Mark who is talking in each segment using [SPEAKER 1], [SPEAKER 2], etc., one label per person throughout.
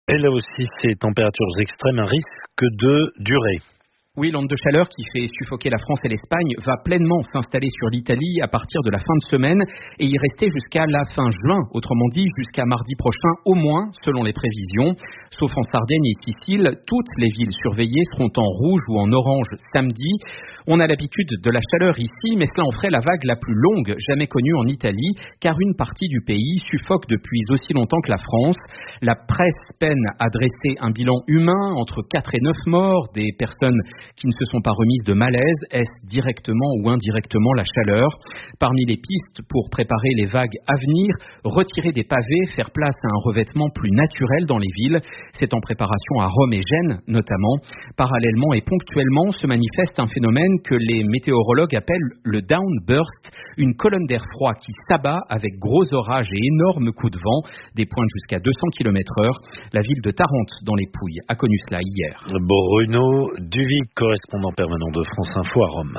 [SPEAKER 1] Et là aussi, ces températures extrêmes, un risque de durer.
[SPEAKER 2] Oui, l'onde de chaleur qui fait suffoquer la France et l'Espagne va pleinement s'installer sur l'Italie à partir de la fin de semaine et y rester jusqu'à la fin juin, autrement dit jusqu'à mardi prochain au moins, selon les prévisions. Sauf en Sardaigne et Sicile, toutes les villes surveillées seront en rouge ou en orange samedi. On a l'habitude de la chaleur ici, mais cela en ferait la vague la plus longue jamais connue en Italie, car une partie du pays suffoque depuis aussi longtemps que la France. La presse peine à dresser un bilan humain entre 4 et 9 morts, des personnes qui ne se sont pas remises de malaise. Est-ce directement ou indirectement la chaleur? Parmi les pistes pour préparer les vagues à venir, retirer des pavés, faire place à un revêtement plus naturel dans les villes. C'est en préparation à Rome et Gênes notamment. Parallèlement et ponctuellement se manifeste un phénomène que les météorologues appellent le downburst, une colonne d'air froid qui s'abat avec gros orages et énormes coups de vent, des pointes jusqu'à 200 km/h. La ville de Tarente dans les Pouilles a connu cela hier.
[SPEAKER 1] Bruno Duvic, correspondant permanent de France Info à Rome.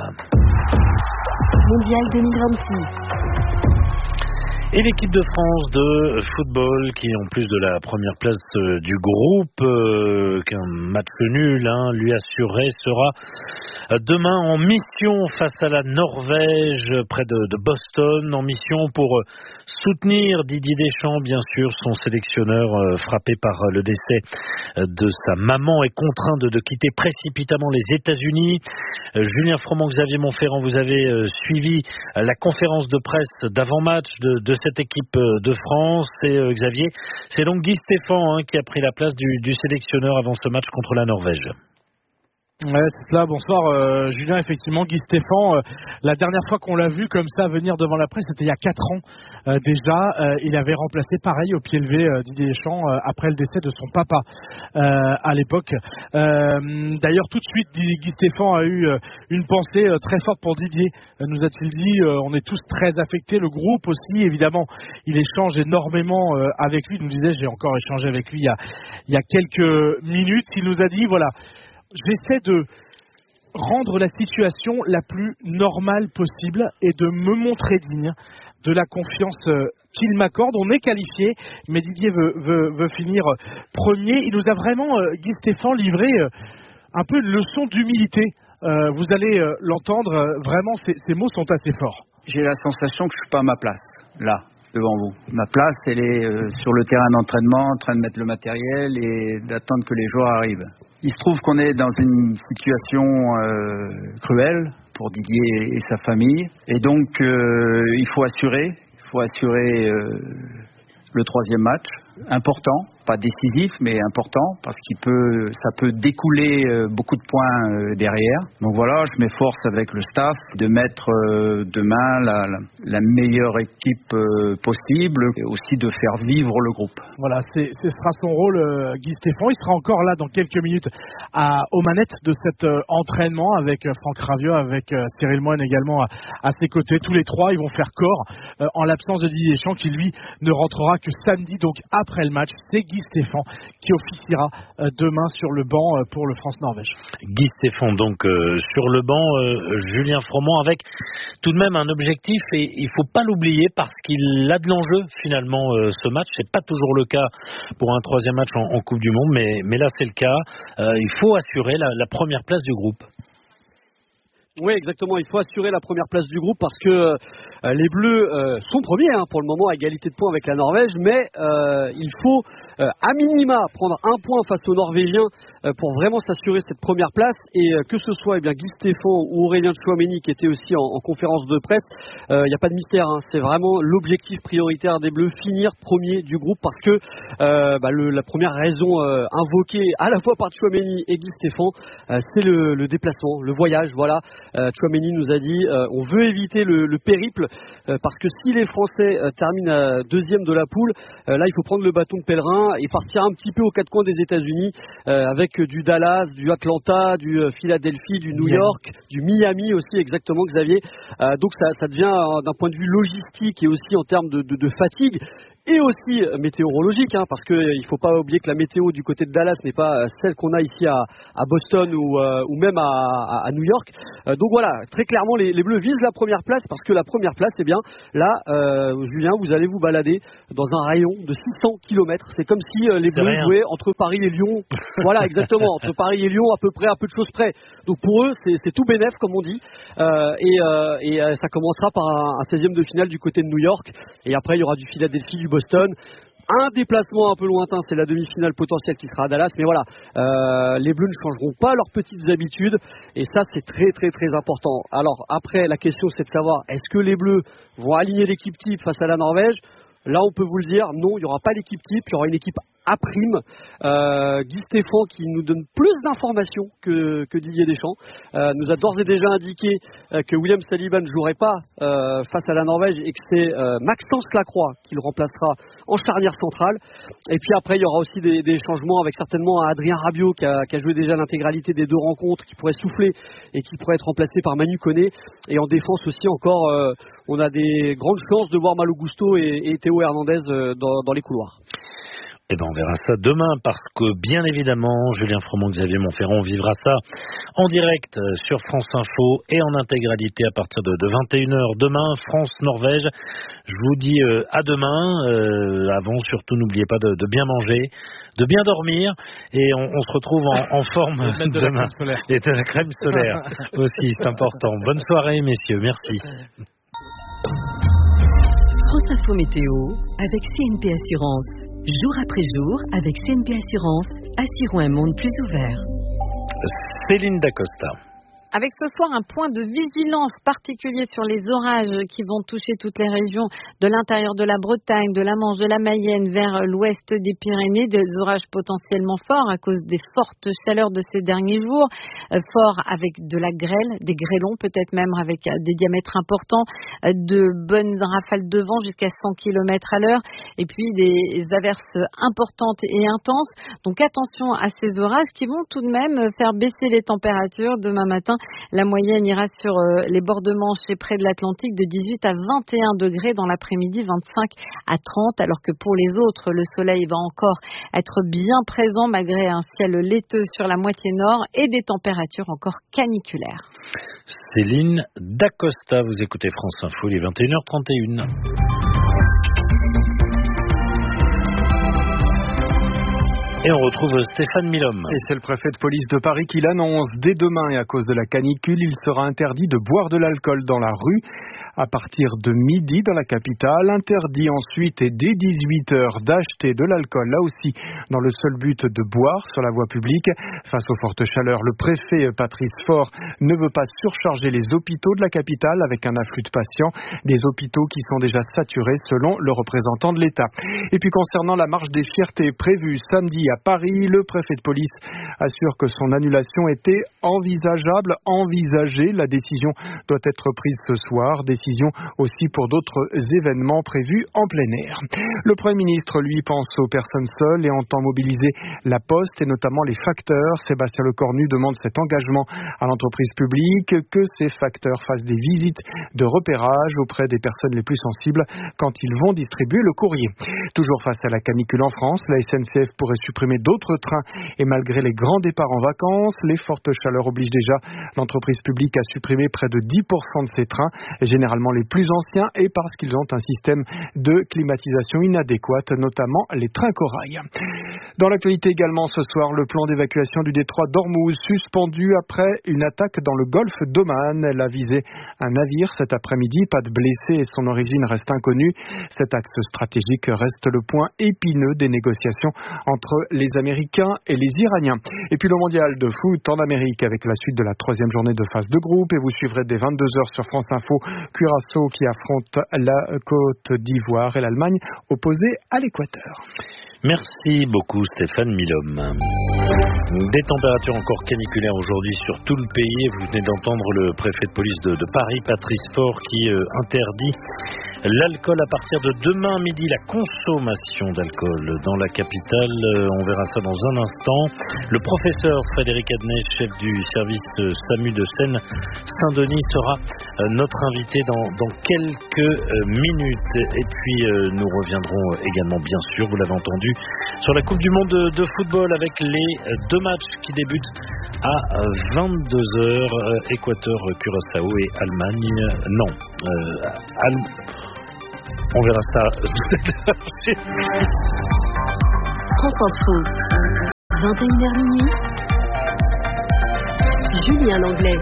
[SPEAKER 3] Mondial 2026.
[SPEAKER 1] Et l'équipe de France de football qui, en plus de la première place du groupe, qu'un match nul lui assurait, sera demain en mission face à la Norvège, près de Boston, en mission pour soutenir Didier Deschamps, bien sûr, son sélectionneur frappé par le décès de sa maman est contraint de quitter précipitamment les États-Unis. Julien Froment, Xavier Montferrand, vous avez suivi la conférence de presse d'avant-match de cette équipe de France. Et Xavier, c'est donc Guy Stéphane qui a pris la place du sélectionneur avant ce match contre la Norvège.
[SPEAKER 4] Ouais, c'est cela. Bonsoir Julien, effectivement Guy Stéphane, la dernière fois qu'on l'a vu comme ça venir devant la presse, c'était il y a 4 ans déjà. Il avait remplacé pareil au pied levé Didier Deschamps après le décès de son papa à l'époque. D'ailleurs tout de suite Guy Stéphane a eu une pensée très forte pour Didier, nous a-t-il dit. On est tous très affectés, le groupe aussi évidemment. Il échange énormément avec lui, il nous disait, j'ai encore échangé avec lui il y a quelques minutes. Il nous a dit voilà, j'essaie de rendre la situation la plus normale possible et de me montrer digne de la confiance qu'il m'accorde. On est qualifié, mais Didier veut finir premier. Il nous a vraiment, Guy Stéphane, livré un peu une leçon d'humilité. Vous allez l'entendre, vraiment, ces mots sont assez forts.
[SPEAKER 5] J'ai la sensation que je ne suis pas à ma place, là, devant vous. Ma place, elle est sur le terrain d'entraînement, en train de mettre le matériel et d'attendre que les joueurs arrivent. Il se trouve qu'on est dans une situation cruelle pour Didier et sa famille. Et donc, il faut assurer le 3e match. Important, pas décisif, mais important, parce ça peut découler beaucoup de points derrière. Donc voilà, je m'efforce avec le staff de mettre demain la meilleure équipe possible, et aussi de faire vivre le groupe.
[SPEAKER 4] Voilà, ce sera son rôle, Guy Stéphane. Il sera encore là dans quelques minutes aux manettes de cet entraînement avec Franck Raviot, avec Cyril Moine également à ses côtés. Tous les trois, ils vont faire corps en l'absence de Didier Deschamps, qui lui ne rentrera que samedi, donc après le match. C'est Guy Stéphane qui officiera demain sur le banc pour le France-Norvège.
[SPEAKER 1] Guy Stéphane donc sur le banc, Julien Froment avec tout de même un objectif, et il faut pas l'oublier parce qu'il a de l'enjeu finalement ce match. C'est pas toujours le cas pour un 3e match en Coupe du Monde, mais là c'est le cas. Il faut assurer la première place du groupe.
[SPEAKER 6] Oui, exactement. Il faut assurer la première place du groupe parce que les Bleus sont premiers pour le moment à égalité de points avec la Norvège, mais il faut à minima prendre un point face aux Norvégiens pour vraiment s'assurer cette première place. Et que ce soit Guy Stéphane ou Aurélien Tchouaméni qui était aussi en conférence de presse, il n'y a pas de mystère. C'est vraiment l'objectif prioritaire des Bleus, finir premier du groupe, parce que la première raison invoquée à la fois par Tchouaméni et Guy Stéphane, c'est le déplacement, le voyage. Voilà. Tchouaméni nous a dit on veut éviter le périple parce que si les Français terminent 2e de la poule, là il faut prendre le bâton de pèlerin et partir un petit peu aux 4 coins des États-Unis avec du Dallas, du Atlanta, du Philadelphie, du New York, du Miami aussi, exactement, Xavier. Donc ça devient d'un point de vue logistique et aussi en termes de fatigue et aussi météorologique, parce que il faut pas oublier que la météo du côté de Dallas n'est pas celle qu'on a ici à Boston ou même à New York. Donc voilà, très clairement les Bleus visent la première place parce que la première place, eh bien là, Julien, vous allez vous balader dans un rayon de 600 km. C'est comme si les Bleus jouaient entre Paris et Lyon. Voilà, exactement, entre Paris et Lyon à peu près, à peu de choses près. Donc pour eux, c'est tout bénef comme on dit. Et ça commencera par un 16e de finale du côté de New York. Et après, il y aura du Philadelphie, du Boston. Un déplacement un peu lointain, c'est la demi-finale potentielle qui sera à Dallas. Mais voilà, les Bleus ne changeront pas leurs petites habitudes. Et ça, c'est très, très, très important. Alors après, la question, c'est de savoir, est-ce que les Bleus vont aligner l'équipe type face à la Norvège ? Là, on peut vous le dire, non, il n'y aura pas l'équipe type, il y aura une équipe A'. Guy Stéphane, qui nous donne plus d'informations que Didier Deschamps, nous a d'ores et déjà indiqué que William Saliba ne jouerait pas face à la Norvège et que c'est Maxence Lacroix qui le remplacera en charnière centrale. Et puis après, il y aura aussi des changements avec certainement Adrien Rabiot qui a joué déjà l'intégralité des 2 rencontres, qui pourrait souffler et qui pourrait être remplacé par Manu Koné. Et en défense aussi encore, on a des grandes chances de voir Malo Gusto et Théo Hernandez dans les couloirs.
[SPEAKER 1] Eh ben, on verra ça demain parce que, bien évidemment, Julien Froment, Xavier Montferrand, on vivra ça en direct sur France Info et en intégralité à partir de 21h. Demain, France-Norvège. Je vous dis à demain. Avant, surtout, n'oubliez pas de bien manger, de bien dormir et on se retrouve en forme demain. Et de la crème solaire aussi, c'est important. Bonne soirée, messieurs. Merci.
[SPEAKER 3] France Info Météo avec CNP Assurance. Jour après jour, avec CNP Assurance, assurons un monde plus ouvert.
[SPEAKER 1] Céline Dacosta.
[SPEAKER 7] Avec ce soir un point de vigilance particulier sur les orages qui vont toucher toutes les régions de l'intérieur de la Bretagne, de la Manche, de la Mayenne vers l'ouest des Pyrénées, des orages potentiellement forts à cause des fortes chaleurs de ces derniers jours, forts avec de la grêle, des grêlons peut-être même avec des diamètres importants, de bonnes rafales de vent jusqu'à 100 km à l'heure et puis des averses importantes et intenses. Donc attention à ces orages qui vont tout de même faire baisser les températures demain matin. La moyenne ira sur les bords de Manche et près de l'Atlantique de 18 à 21 degrés dans l'après-midi, 25 à 30, alors que pour les autres, le soleil va encore être bien présent malgré un ciel laiteux sur la moitié nord et des températures encore caniculaires.
[SPEAKER 1] Céline Dacosta, vous écoutez France Info, il est 21h31. Et on retrouve Stéphane Milhomme.
[SPEAKER 8] Et c'est le préfet de police de Paris qui l'annonce. Dès demain et à cause de la canicule, il sera interdit de boire de l'alcool dans la rue à partir de midi dans la capitale. Interdit ensuite et dès 18h d'acheter de l'alcool, là aussi dans le seul but de boire sur la voie publique. Face aux fortes chaleurs, le préfet Patrice Faure ne veut pas surcharger les hôpitaux de la capitale avec un afflux de patients. Des hôpitaux qui sont déjà saturés selon le représentant de l'État. Et puis concernant la marche des fiertés prévue samedi à Paris, le préfet de police assure que son annulation était envisagée. La décision doit être prise ce soir. Décision aussi pour d'autres événements prévus en plein air. Le Premier ministre, lui, pense aux personnes seules et entend mobiliser la Poste et notamment les facteurs. Sébastien Lecornu demande cet engagement à l'entreprise publique, que ces facteurs fassent des visites de repérage auprès des personnes les plus sensibles quand ils vont distribuer le courrier. Toujours face à la canicule en France, la SNCF pourrait supprimer d'autres trains et malgré les grands départs en vacances, les fortes chaleurs obligent déjà l'entreprise publique à supprimer près de 10% de ces trains, généralement les plus anciens et parce qu'ils ont un système de climatisation inadéquat, notamment les trains corail. Dans l'actualité également ce soir, le plan d'évacuation du détroit d'Ormuz suspendu après une attaque dans le golfe d'Oman. Elle a visé un navire cet après-midi, pas de blessés et son origine reste inconnue. Cet axe stratégique reste le point épineux des négociations entre les Américains et les Iraniens. Et puis le mondial de foot en Amérique avec la suite de la 3e journée de phase de groupe. Et vous suivrez dès 22h sur France Info Curaçao qui affronte la Côte d'Ivoire et l'Allemagne opposée à l'Équateur.
[SPEAKER 1] Merci beaucoup Stéphane Milhomme. Des températures encore caniculaires aujourd'hui sur tout le pays. Vous venez d'entendre le préfet de police de Paris, Patrice Faure, qui interdit l'alcool à partir de demain midi, la consommation d'alcool dans la capitale. On verra ça dans un instant. Le professeur Frédéric Adnet, chef du service SAMU de Seine-Saint-Denis, sera notre invité dans quelques minutes. Et puis nous reviendrons également, bien sûr, vous l'avez entendu, sur la Coupe du Monde de football avec les deux matchs qui débutent à 22h, Équateur-Curaçao et Allemagne. On verra ça.
[SPEAKER 3] France Info, 21h minuit. Julien Langlais.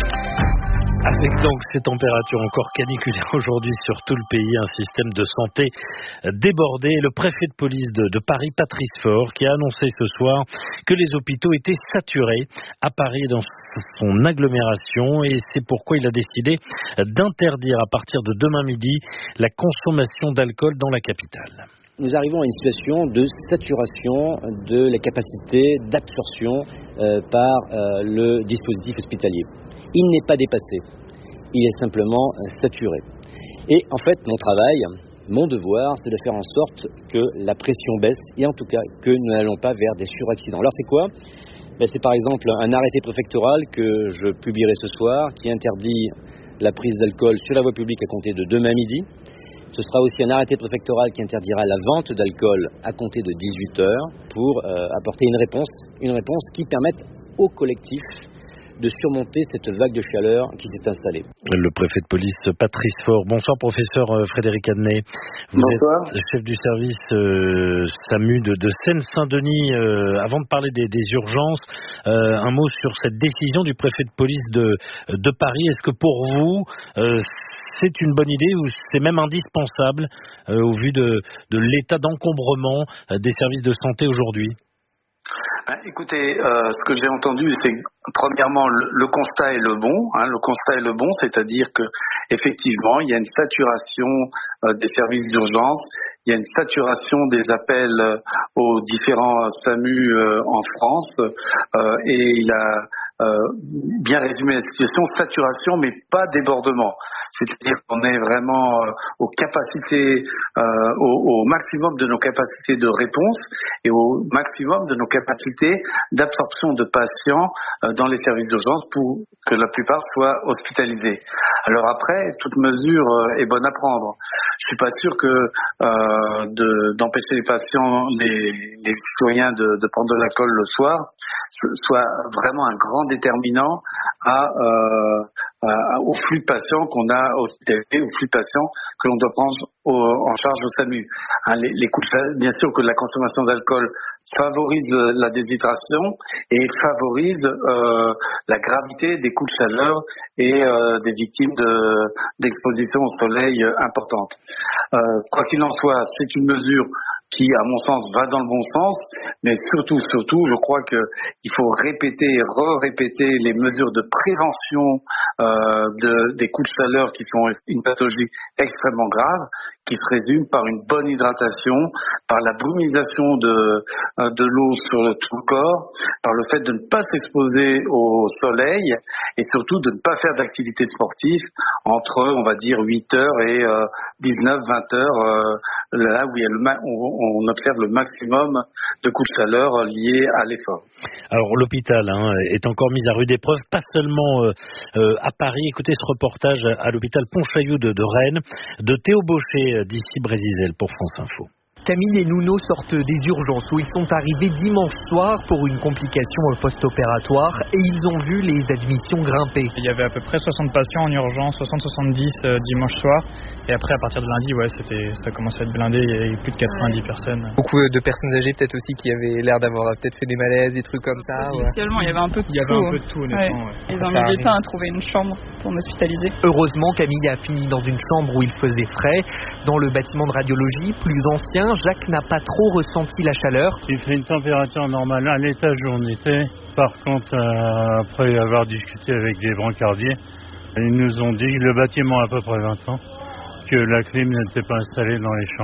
[SPEAKER 1] Avec donc ces températures encore caniculaires aujourd'hui sur tout le pays, un système de santé débordé. Le préfet de police de Paris, Patrice Faure, qui a annoncé ce soir que les hôpitaux étaient saturés à Paris dans son agglomération, et c'est pourquoi il a décidé d'interdire à partir de demain midi la consommation d'alcool dans la capitale.
[SPEAKER 9] Nous arrivons à une situation de saturation de la capacité d'absorption par le dispositif hospitalier. Il n'est pas dépassé, il est simplement saturé. Et en fait, mon travail, mon devoir, c'est de faire en sorte que la pression baisse et en tout cas que nous n'allons pas vers des suraccidents. Alors c'est quoi ? C'est par exemple un arrêté préfectoral que je publierai ce soir qui interdit la prise d'alcool sur la voie publique à compter de demain midi. Ce sera aussi un arrêté préfectoral qui interdira la vente d'alcool à compter de 18h pour apporter une réponse qui permette au collectif de surmonter cette vague de chaleur qui s'est installée.
[SPEAKER 1] Le préfet de police Patrice Faure. Bonsoir professeur Frédéric Adnet. Vous êtes chef du service SAMU de Seine-Saint-Denis. Avant de parler des urgences, un mot sur cette décision du préfet de police de Paris. Est-ce que pour vous, c'est une bonne idée ou c'est même indispensable au vu de l'état d'encombrement des services de santé aujourd'hui ?
[SPEAKER 10] Écoutez, ce que j'ai entendu, c'est premièrement le constat est le bon. Le constat est le bon, c'est-à-dire que effectivement, il y a une saturation des services d'urgence, il y a une saturation des appels aux différents SAMU en France, et il a bien résumé la situation, saturation mais pas débordement. C'est-à-dire qu'on est vraiment aux capacités, au maximum de nos capacités de réponse et au maximum de nos capacités d'absorption de patients dans les services d'urgence pour que la plupart soient hospitalisés. Alors après, toute mesure est bonne à prendre. Je suis pas sûr que d'empêcher les patients, les citoyens de prendre de l'alcool le soir soit vraiment un grand déterminant au flux de patients qu'on a hospitalisés, au flux de patients que l'on doit prendre en charge au SAMU. Bien sûr que la consommation d'alcool favorise la déshydratation et favorise la gravité des coups de chaleur et des victimes d'exposition au soleil importante. Quoi qu'il en soit, c'est une mesure qui, à mon sens, va dans le bon sens, mais surtout, je crois qu'il faut répéter les mesures de prévention des coups de chaleur qui sont une pathologie extrêmement grave, qui se résume par une bonne hydratation, par la brumisation de l'eau sur tout le corps, par le fait de ne pas s'exposer au soleil et surtout de ne pas faire d'activité sportive entre, on va dire, 8h et 19-20h, là où on observe le maximum de coups de chaleur liés à l'effort.
[SPEAKER 1] Alors l'hôpital est encore mis à rude épreuve, pas seulement à Paris. Écoutez ce reportage à l'hôpital Pontchaillou de Rennes de Théo Baucher d'ici Brésil pour France Info.
[SPEAKER 11] Camille et Nuno sortent des urgences où ils sont arrivés dimanche soir pour une complication post-opératoire et ils ont vu les admissions grimper.
[SPEAKER 12] Il y avait à peu près 60 patients en urgence, 60-70 dimanche soir. Et après, à partir de lundi, ça commençait à être blindé, il y avait plus de 90 personnes.
[SPEAKER 13] Beaucoup de personnes âgées peut-être aussi qui avaient l'air d'avoir peut-être fait des malaises, des trucs comme ça.
[SPEAKER 12] Initialement, il y avait un peu de tout. Honnêtement. Ouais.
[SPEAKER 14] Ils ont mis du temps à trouver une chambre pour m'hospitaliser.
[SPEAKER 11] Heureusement, Camille a fini dans une chambre où il faisait frais. Dans le bâtiment de radiologie, plus ancien, Jacques n'a pas trop ressenti la chaleur.
[SPEAKER 15] Il fait une température normale à l'étage où on était. Par contre, après avoir discuté avec les brancardiers, ils nous ont dit, le bâtiment a à peu près 20 ans, que la clim n'était pas installée dans les chambres.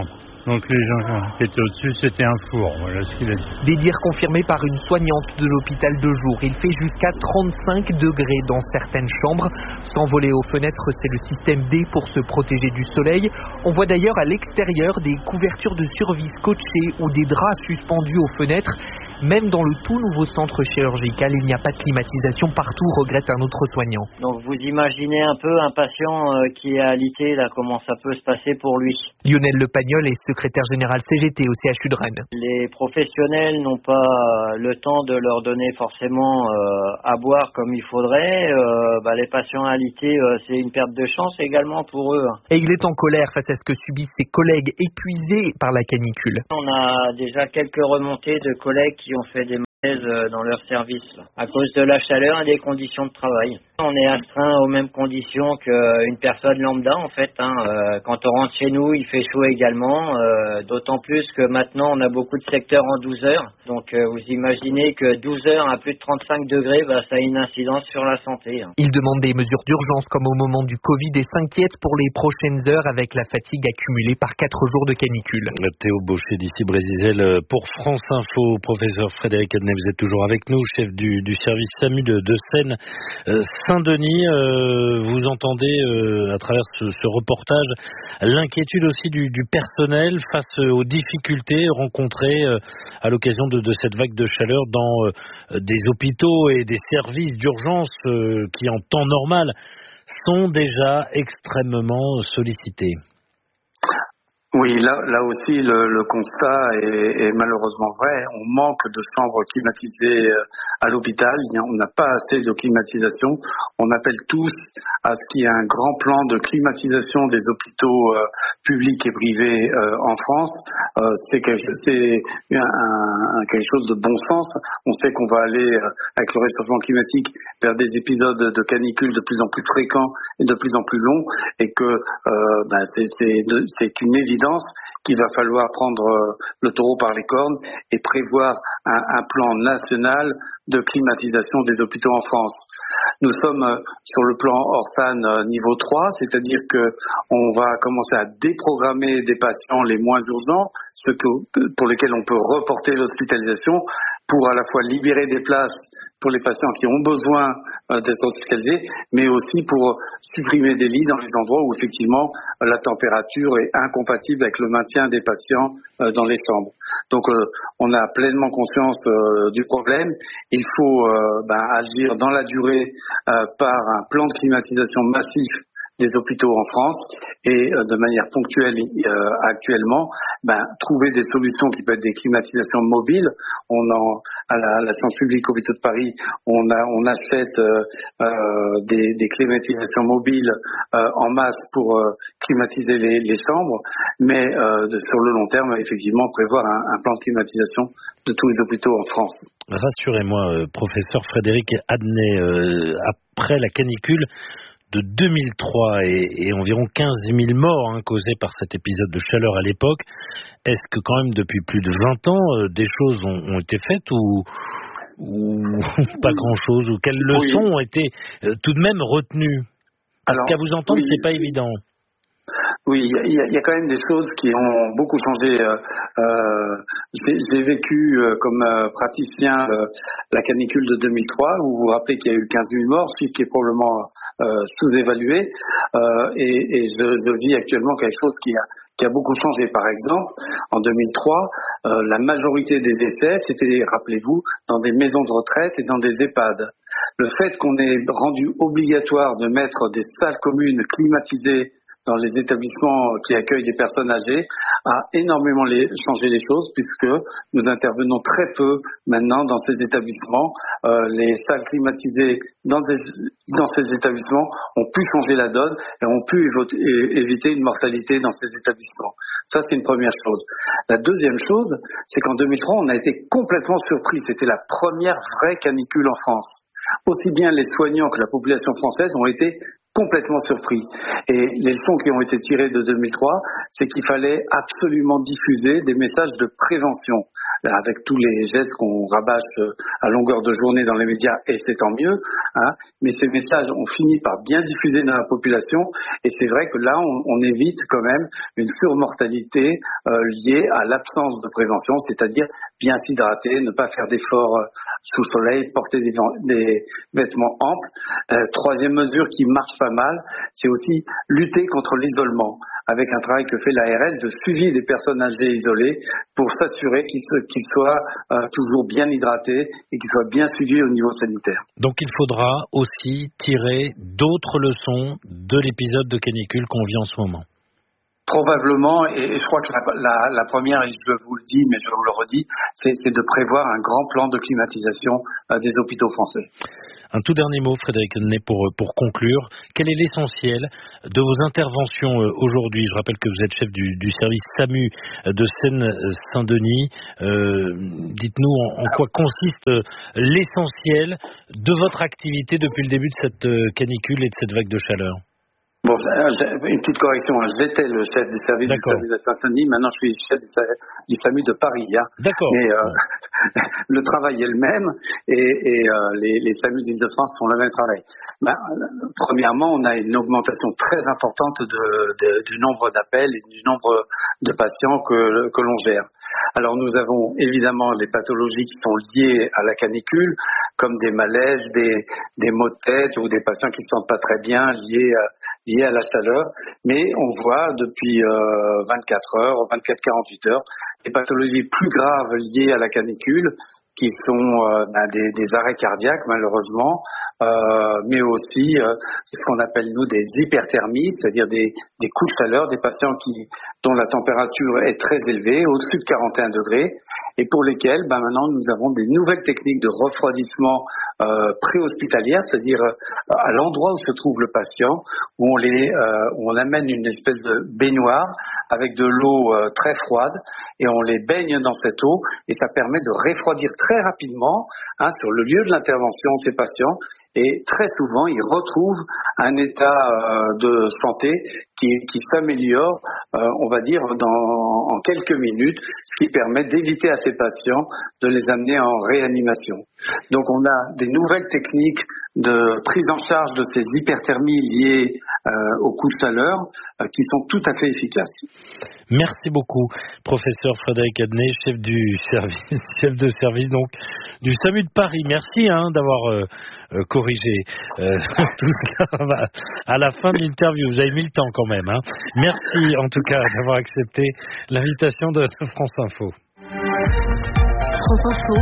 [SPEAKER 15] Donc les gens qui étaient au-dessus, c'était un four, voilà ce qu'il a dit.
[SPEAKER 11] Des dires confirmés par une soignante de l'hôpital de jour. Il fait jusqu'à 35 degrés dans certaines chambres. S'envoler aux fenêtres, c'est le système D pour se protéger du soleil. On voit d'ailleurs à l'extérieur des couvertures de survie scotchées ou des draps suspendus aux fenêtres. Même dans le tout nouveau centre chirurgical, il n'y a pas de climatisation partout, regrette un autre soignant.
[SPEAKER 16] Donc vous imaginez un peu un patient qui est alité, là, comment ça peut se passer pour lui.
[SPEAKER 11] Lionel Le Pagnol est secrétaire général CGT au CHU de Rennes.
[SPEAKER 16] Les professionnels n'ont pas le temps de leur donner forcément à boire comme il faudrait. Les patients alités, c'est une perte de chance également pour eux.
[SPEAKER 11] Et il est en colère face à ce que subissent ses collègues épuisés par la canicule.
[SPEAKER 16] On a déjà quelques remontées de collègues qui ont fait des malaises dans leur service à cause de la chaleur et des conditions de travail. On est astreint aux mêmes conditions qu'une personne lambda en fait. Quand on rentre chez nous, il fait chaud également, d'autant plus que maintenant on a beaucoup de secteurs en 12 heures. Donc vous imaginez que 12 heures à plus de 35 degrés, ça a une incidence sur la santé.
[SPEAKER 11] Il demande des mesures d'urgence comme au moment du Covid et s'inquiète pour les prochaines heures avec la fatigue accumulée par 4 jours de canicule.
[SPEAKER 1] Théo Baucher d'ici Brésil pour France Info. Professeur Frédéric Adnet, vous êtes toujours avec nous, chef du service SAMU de Seine-Saint-Denis. Vous entendez à travers ce reportage l'inquiétude aussi du personnel face aux difficultés rencontrées à l'occasion de cette vague de chaleur dans des hôpitaux et des services d'urgence qui en temps normal sont déjà extrêmement sollicités.
[SPEAKER 10] Oui, là aussi le constat est malheureusement vrai. On manque de chambres climatisées à l'hôpital. On n'a pas assez de climatisation. On appelle tous à ce qu'il y ait un grand plan de climatisation des hôpitaux publics et privés en France. C'est quelque chose de bon sens. On sait qu'on va aller avec le réchauffement climatique vers des épisodes de canicule de plus en plus fréquents et de plus en plus longs, et que c'est une évidence qu'il va falloir prendre le taureau par les cornes et prévoir un plan national de climatisation des hôpitaux en France. Nous sommes sur le plan Orsan niveau 3, c'est-à-dire que on va commencer à déprogrammer des patients les moins urgents, ceux pour lesquels on peut reporter l'hospitalisation, pour à la fois libérer des places pour les patients qui ont besoin d'être hospitalisés, mais aussi pour supprimer des lits dans les endroits où effectivement la température est incompatible avec le maintien des patients dans les chambres. Donc on a pleinement conscience du problème. Il faut agir dans la durée par un plan de climatisation massif des hôpitaux en France et de manière ponctuelle actuellement, trouver des solutions qui peuvent être des climatisations mobiles. À la Science publique Hôpitaux de Paris, on achète des climatisations mobiles en masse pour climatiser les chambres, mais sur le long terme, effectivement, prévoir un plan de climatisation de tous les hôpitaux en France.
[SPEAKER 1] Rassurez-moi, professeur Frédéric Adnet, après la canicule de 2003 et environ 15 000 morts causés par cet épisode de chaleur à l'époque, est-ce que quand même depuis plus de 20 ans, des choses ont été faites ou pas grand-chose, ou quelles leçons ont été tout de même retenues? Parce qu'à vous entendre, c'est pas évident.
[SPEAKER 10] Oui, il y a quand même des choses qui ont beaucoup changé. J'ai vécu comme praticien la canicule de 2003, où vous vous rappelez qu'il y a eu 15 000 morts, ce qui est probablement sous-évalué. Et je vis actuellement quelque chose qui a beaucoup changé. Par exemple, en 2003, la majorité des décès, c'était, rappelez-vous, dans des maisons de retraite et dans des EHPAD. Le fait qu'on ait rendu obligatoire de mettre des salles communes climatisées dans les établissements qui accueillent des personnes âgées a énormément changé les choses, puisque nous intervenons très peu maintenant dans ces établissements. Les salles climatisées dans ces établissements ont pu changer la donne et ont pu éviter une mortalité dans ces établissements. Ça, c'est une première chose. La deuxième chose, c'est qu'en 2003, on a été complètement surpris. C'était la première vraie canicule en France. Aussi bien les soignants que la population française ont été complètement surpris. Et les leçons qui ont été tirées de 2003, c'est qu'il fallait absolument diffuser des messages de prévention. avec tous les gestes qu'on rabâche à longueur de journée dans les médias, et c'est tant mieux, hein, mais ces messages ont fini par bien diffuser dans la population, et c'est vrai que là on évite quand même une surmortalité liée à l'absence de prévention, c'est-à-dire bien s'hydrater, ne pas faire d'efforts sous le soleil, porter des vêtements amples. Troisième mesure qui marche pas mal, c'est aussi lutter contre l'isolement, avec un travail que fait l'ARS de suivi des personnes âgées isolées pour s'assurer qu'ils soient toujours bien hydratés et qu'ils soient bien suivis au niveau sanitaire.
[SPEAKER 1] Donc il faudra aussi tirer d'autres leçons de l'épisode de canicule qu'on vit en ce moment.
[SPEAKER 10] Probablement, et je crois que la première, et je vous le dis, mais je vous le redis, c'est de prévoir un grand plan de climatisation des hôpitaux français.
[SPEAKER 1] Un tout dernier mot, Frédéric Adnet, pour conclure. Quel est l'essentiel de vos interventions aujourd'hui? Je rappelle que vous êtes chef du service SAMU de Seine-Saint-Denis. Dites-nous en quoi consiste l'essentiel de votre activité depuis le début de cette canicule et de cette vague de chaleur.
[SPEAKER 10] Bon, une petite correction. J'étais le chef du service du SAMU de Saint-Denis. Maintenant, je suis chef du SAMU de Paris. Hein.
[SPEAKER 1] D'accord.
[SPEAKER 10] Mais le travail est le même et les SAMU d'Île-de-France font le même travail. Premièrement, on a une augmentation très importante du nombre d'appels et du nombre de patients que l'on gère. Alors, nous avons évidemment les pathologies qui sont liées à la canicule, comme des malaises, des maux de tête ou des patients qui ne se sentent pas très bien liés à la chaleur, mais on voit depuis 24 heures, 24-48 heures, des pathologies plus graves liées à la canicule, qui sont des arrêts cardiaques malheureusement, mais aussi ce qu'on appelle nous des hyperthermies, c'est-à-dire des coups de chaleur, des patients dont la température est très élevée, au-dessus de 41 degrés, et pour lesquels maintenant nous avons des nouvelles techniques de refroidissement préhospitalière, c'est-à-dire à l'endroit où se trouve le patient, où on amène une espèce de baignoire avec de l'eau très froide et on les baigne dans cette eau et ça permet de refroidir très rapidement sur le lieu de l'intervention ces patients et très souvent ils retrouvent un état de santé qui s'améliore, on va dire, en quelques minutes, ce qui permet d'éviter à ces patients de les amener en réanimation. Donc on a des nouvelles techniques de prise en charge de ces hyperthermies liées aux coups de chaleur qui sont tout à fait efficaces.
[SPEAKER 1] Merci beaucoup, professeur Frédéric Adnet, chef de service donc du SAMU de Paris. Merci d'avoir corrigé tout ça à la fin de l'interview. Vous avez mis le temps quand même. Merci en tout cas d'avoir accepté l'invitation de France Info.
[SPEAKER 3] France Info,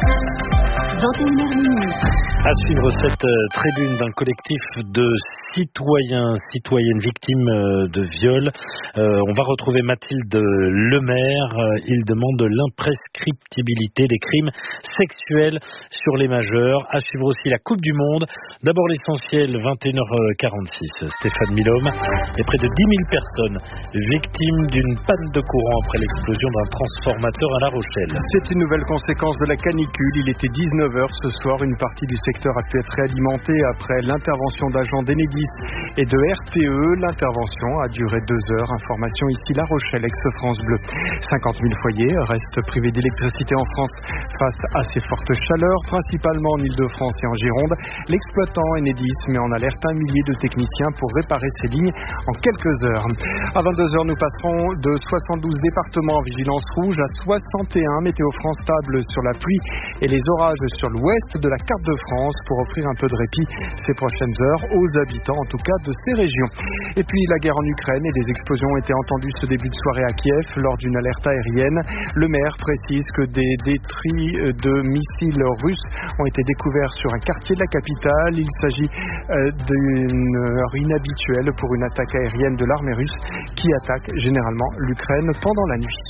[SPEAKER 3] 21h minuit.
[SPEAKER 1] À suivre cette tribune d'un collectif de citoyennes victimes de viol. On va retrouver Mathilde Lemaire. Il demande l'imprescriptibilité des crimes sexuels sur les majeurs. À suivre aussi la Coupe du Monde. D'abord l'essentiel, 21h46. Stéphane Milhomme et près de 10 000 personnes victimes d'une panne de courant après l'explosion d'un transformateur à La Rochelle.
[SPEAKER 8] C'est une nouvelle conséquence de la canicule. Il était 19h ce soir. Une partie du secteur a pu être réalimentée après l'intervention d'agents d'Enedis et de RTE. L'intervention a duré 2 heures. Information ici La Rochelle, ex-France Bleu. 50 000 foyers restent privés d'électricité en France face à ces fortes chaleurs, principalement en Ile-de-France et en Gironde. L'exploitant Enedis met en alerte 1 millier de techniciens pour réparer ces lignes en quelques heures. À 22h, nous passerons de 72 départements en vigilance rouge à 61. Météo France stable sur la pluie et les orages sur l'ouest de la carte de France pour offrir un peu de répit ces prochaines heures aux habitants, en tout cas de ces régions. Et puis la guerre en Ukraine et des explosions ont été entendues ce début de soirée à Kiev lors d'une alerte aérienne. Le maire précise que des détruits de missiles russes ont été découverts sur un quartier de la capitale. Il s'agit d'une heure inhabituelle pour une attaque aérienne de l'armée russe qui attaque généralement l'Ukraine pendant la nuit.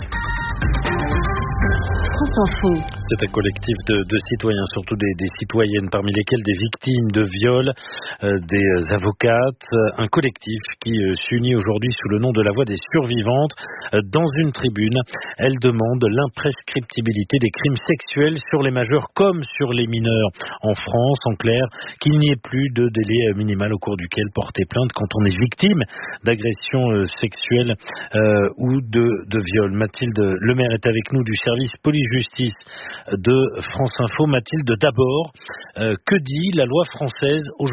[SPEAKER 1] C'est un collectif de citoyens, surtout des citoyennes, parmi lesquelles des victimes de viols, des avocates, un collectif qui s'unit aujourd'hui sous le nom de la Voix des survivantes. Dans une tribune, elle demande l'imprescriptibilité des crimes sexuels sur les majeurs comme sur les mineurs en France, en clair, qu'il n'y ait plus de délai minimal au cours duquel porter plainte quand on est victime d'agression sexuelle ou de viol. Mathilde Lemaire est avec nous du service police-justice justice de France Info. Mathilde, d'abord, que dit la loi française aujourd'hui ?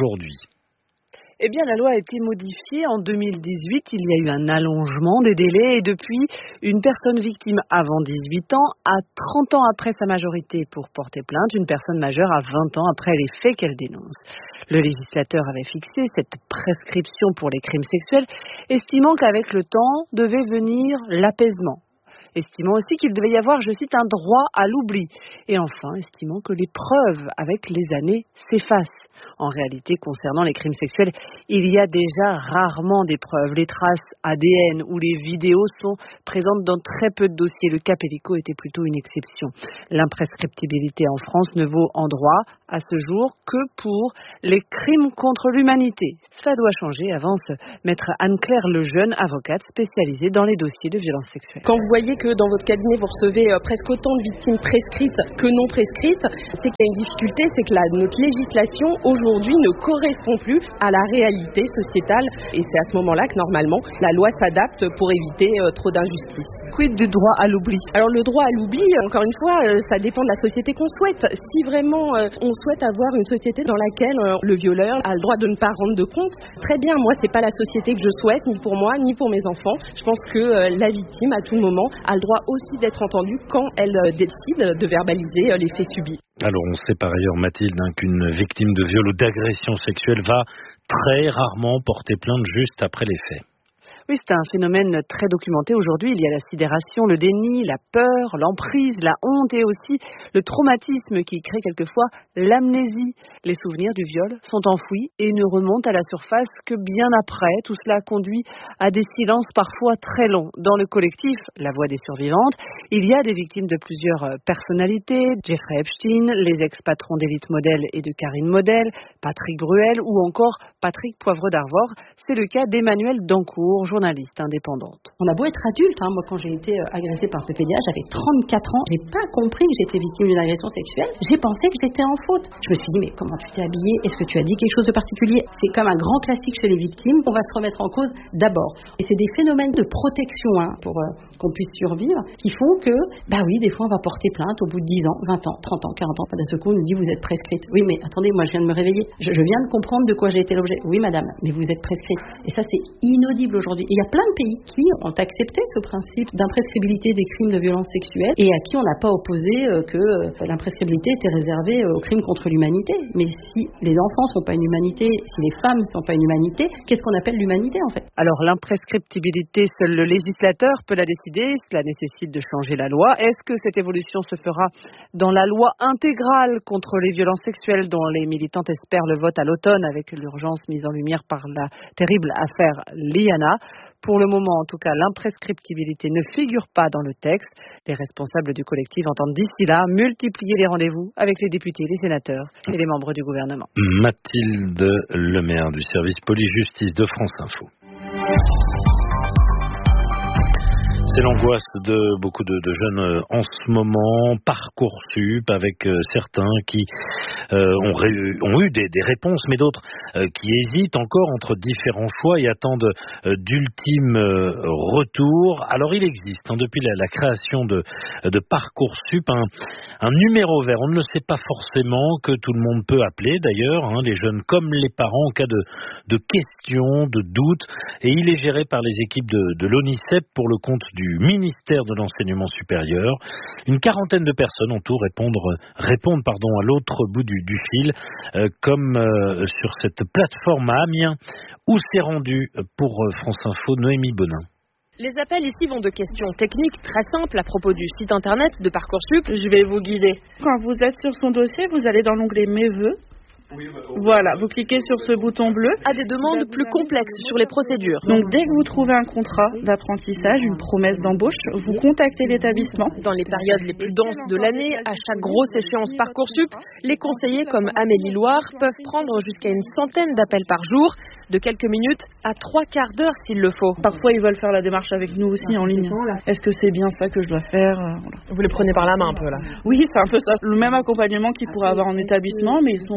[SPEAKER 17] Eh bien, la loi a été modifiée en 2018. Il y a eu un allongement des délais et depuis, une personne victime avant 18 ans a 30 ans après sa majorité pour porter plainte. Une personne majeure a 20 ans après les faits qu'elle dénonce. Le législateur avait fixé cette prescription pour les crimes sexuels, estimant qu'avec le temps devait venir l'apaisement. Estimant aussi qu'il devait y avoir, je cite, un droit à l'oubli. Et enfin, estimant que les preuves, avec les années, s'effacent. En réalité, concernant les crimes sexuels, il y a déjà rarement des preuves. Les traces ADN ou les vidéos sont présentes dans très peu de dossiers. Le cas Pellico était plutôt une exception. L'imprescriptibilité en France ne vaut en droit, à ce jour, que pour les crimes contre l'humanité. Cela doit changer, avance maître Anne-Claire Lejeune, avocate spécialisée dans les dossiers de violences sexuelles.
[SPEAKER 18] Quand vous voyez que dans votre cabinet, vous recevez presque autant de victimes prescrites que non prescrites, c'est qu'il y a une difficulté, c'est que notre législation aujourd'hui ne correspond plus à la réalité sociétale et c'est à ce moment-là que normalement la loi s'adapte pour éviter trop d'injustices.
[SPEAKER 17] Quid du droit à l'oubli ?
[SPEAKER 18] Alors le droit à l'oubli, encore une fois, ça dépend de la société qu'on souhaite. Si vraiment on souhaite avoir une société dans laquelle le violeur a le droit de ne pas rendre de compte, très bien, moi c'est pas la société que je souhaite, ni pour moi, ni pour mes enfants. Je pense que la victime, à tout moment, a le droit aussi d'être entendue quand elle décide de verbaliser les faits subis.
[SPEAKER 1] Alors on sait par ailleurs, Mathilde, qu'une victime de viol ou d'agression sexuelle va très rarement porter plainte juste après les faits.
[SPEAKER 17] Oui, c'est un phénomène très documenté aujourd'hui. Il y a la sidération, le déni, la peur, l'emprise, la honte et aussi le traumatisme qui crée quelquefois l'amnésie. Les souvenirs du viol sont enfouis et ne remontent à la surface que bien après. Tout cela conduit à des silences parfois très longs. Dans le collectif La Voix des survivantes, il y a des victimes de plusieurs personnalités. Jeffrey Epstein, les ex-patrons d'Élite Model et de Karine Model, Patrick Bruel ou encore Patrick Poivre d'Arvor. C'est le cas d'Emmanuelle Dancourt, journaliste indépendante.
[SPEAKER 19] On a beau être adulte, moi quand j'ai été agressée par PPDA, j'avais 34 ans, j'ai pas compris que j'étais victime d'une agression sexuelle, j'ai pensé que j'étais en faute. Je me suis dit, mais comment tu t'es habillée ? Est-ce que tu as dit quelque chose de particulier ? C'est comme un grand classique chez les victimes, on va se remettre en cause d'abord. Et c'est des phénomènes de protection pour qu'on puisse survivre, qui font que, oui, des fois on va porter plainte au bout de 10 ans, 20 ans, 30 ans, 40 ans, d'un seul coup on nous dit vous êtes prescrite. Oui, mais attendez, moi je viens de me réveiller, je viens de comprendre de quoi j'ai été l'objet. Oui madame, mais vous êtes prescrite. Et ça c'est inaudible aujourd'hui. Il y a plein de pays qui ont accepté ce principe d'imprescriptibilité des crimes de violence sexuelle et à qui on n'a pas opposé que l'imprescriptibilité était réservée aux crimes contre l'humanité. Mais si les enfants ne sont pas une humanité, si les femmes ne sont pas une humanité, qu'est-ce qu'on appelle l'humanité en fait ?
[SPEAKER 17] Alors l'imprescriptibilité, seul le législateur peut la décider. Cela nécessite de changer la loi. Est-ce que cette évolution se fera dans la loi intégrale contre les violences sexuelles dont les militantes espèrent le vote à l'automne avec l'urgence mise en lumière par la terrible affaire Liana ? Pour le moment, en tout cas, l'imprescriptibilité ne figure pas dans le texte. Les responsables du collectif entendent d'ici là multiplier les rendez-vous avec les députés, les sénateurs et les membres du gouvernement.
[SPEAKER 1] Mathilde Lemaire du service police-justice de France Info. C'est l'angoisse de beaucoup de jeunes en ce moment. Parcoursup avec certains qui ont eu des réponses, mais d'autres qui hésitent encore entre différents choix et attendent d'ultimes retours. Alors il existe depuis la création de Parcoursup un numéro vert. On ne le sait pas forcément, que tout le monde peut appeler d'ailleurs, les jeunes comme les parents en cas de questions, de doutes. Et il est géré par les équipes de l'ONICEP pour le compte du ministère de l'Enseignement supérieur. Une quarantaine de personnes en tout répondent à l'autre bout du fil, comme sur cette plateforme à Amiens, où s'est rendu pour France Info Noémie Bonin.
[SPEAKER 20] Les appels ici vont de questions techniques très simples à propos du site internet de Parcoursup. Je vais vous guider.
[SPEAKER 14] Quand vous êtes sur son dossier, vous allez dans l'onglet Mes vœux. Voilà, vous cliquez sur ce bouton bleu.
[SPEAKER 20] À des demandes plus complexes sur les procédures.
[SPEAKER 14] Donc dès que vous trouvez un contrat d'apprentissage, une promesse d'embauche, vous contactez l'établissement.
[SPEAKER 20] Dans les périodes les plus denses de l'année, à chaque grosse échéance Parcoursup, les conseillers comme Amélie Loire peuvent prendre jusqu'à une centaine d'appels par jour, de quelques minutes à 3 quarts d'heure s'il le faut.
[SPEAKER 14] Parfois ils veulent faire la démarche avec nous aussi en ligne. Est-ce que c'est bien ça que je dois faire ? Voilà.
[SPEAKER 20] Vous les prenez par la main un peu là ?
[SPEAKER 14] Oui, c'est un peu ça. Le même accompagnement qu'ils pourraient avoir en établissement, mais ils sont rentrés chez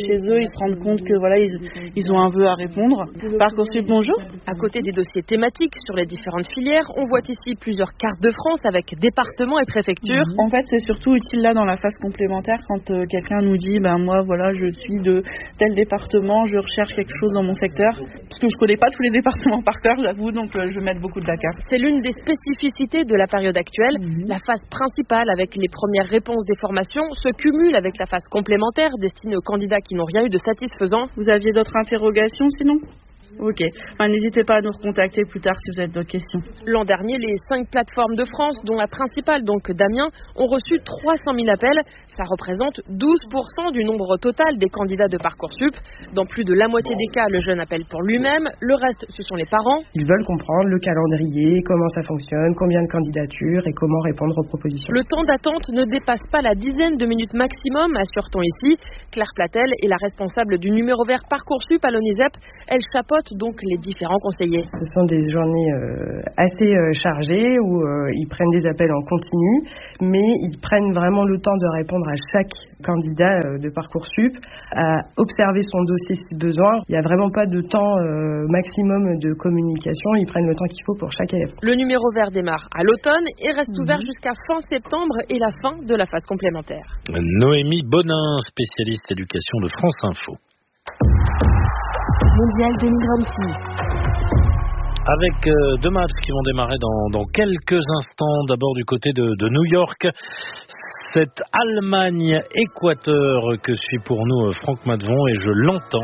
[SPEAKER 14] chez eux, ils se rendent compte que voilà, ils ont un vœu à répondre. Parcoursup, bonjour.
[SPEAKER 20] À côté des dossiers thématiques sur les différentes filières, on voit ici plusieurs cartes de France avec départements et préfectures.
[SPEAKER 14] En fait, c'est surtout utile là dans la phase complémentaire quand quelqu'un nous dit moi voilà, je suis de tel département, je recherche quelque chose dans mon secteur. Parce que je connais pas tous les départements par cœur, j'avoue, donc je vais mettre beaucoup de la carte.
[SPEAKER 20] C'est l'une des spécificités de la période actuelle. La phase principale avec les premières réponses des formations se cumule avec la phase complémentaire destinée aux candidats qui n'ont rien eu de satisfaisant.
[SPEAKER 14] Vous aviez d'autres interrogations sinon ? Ok. N'hésitez pas à nous recontacter plus tard si vous avez d'autres questions.
[SPEAKER 20] L'an dernier, les 5 plateformes de France, dont la principale, donc Damien, ont reçu 300 000 appels. Ça représente 12% du nombre total des candidats de Parcoursup. Dans plus de la moitié des cas, le jeune appelle pour lui-même. Le reste, ce sont les parents.
[SPEAKER 21] Ils veulent comprendre le calendrier, comment ça fonctionne, combien de candidatures et comment répondre aux propositions.
[SPEAKER 20] Le temps d'attente ne dépasse pas la dizaine de minutes maximum, assure-t-on ici. Claire Platel est la responsable du numéro vert Parcoursup à l'ONISEP. Elle chapeaute donc les différents conseillers.
[SPEAKER 21] Ce sont des journées assez chargées où ils prennent des appels en continu, mais ils prennent vraiment le temps de répondre à chaque candidat de Parcoursup, à observer son dossier si besoin. Il n'y a vraiment pas de temps maximum de communication, ils prennent le temps qu'il faut pour chaque élève.
[SPEAKER 20] Le numéro vert démarre à l'automne et reste ouvert jusqu'à fin septembre et la fin de la phase complémentaire.
[SPEAKER 1] Noémie Bonin, spécialiste éducation de France Info.
[SPEAKER 3] Mondial 2026.
[SPEAKER 1] Avec 2 matchs qui vont démarrer dans quelques instants. D'abord du côté de New York. Cette Allemagne-Équateur que suit pour nous Franck Madvon et je l'entends.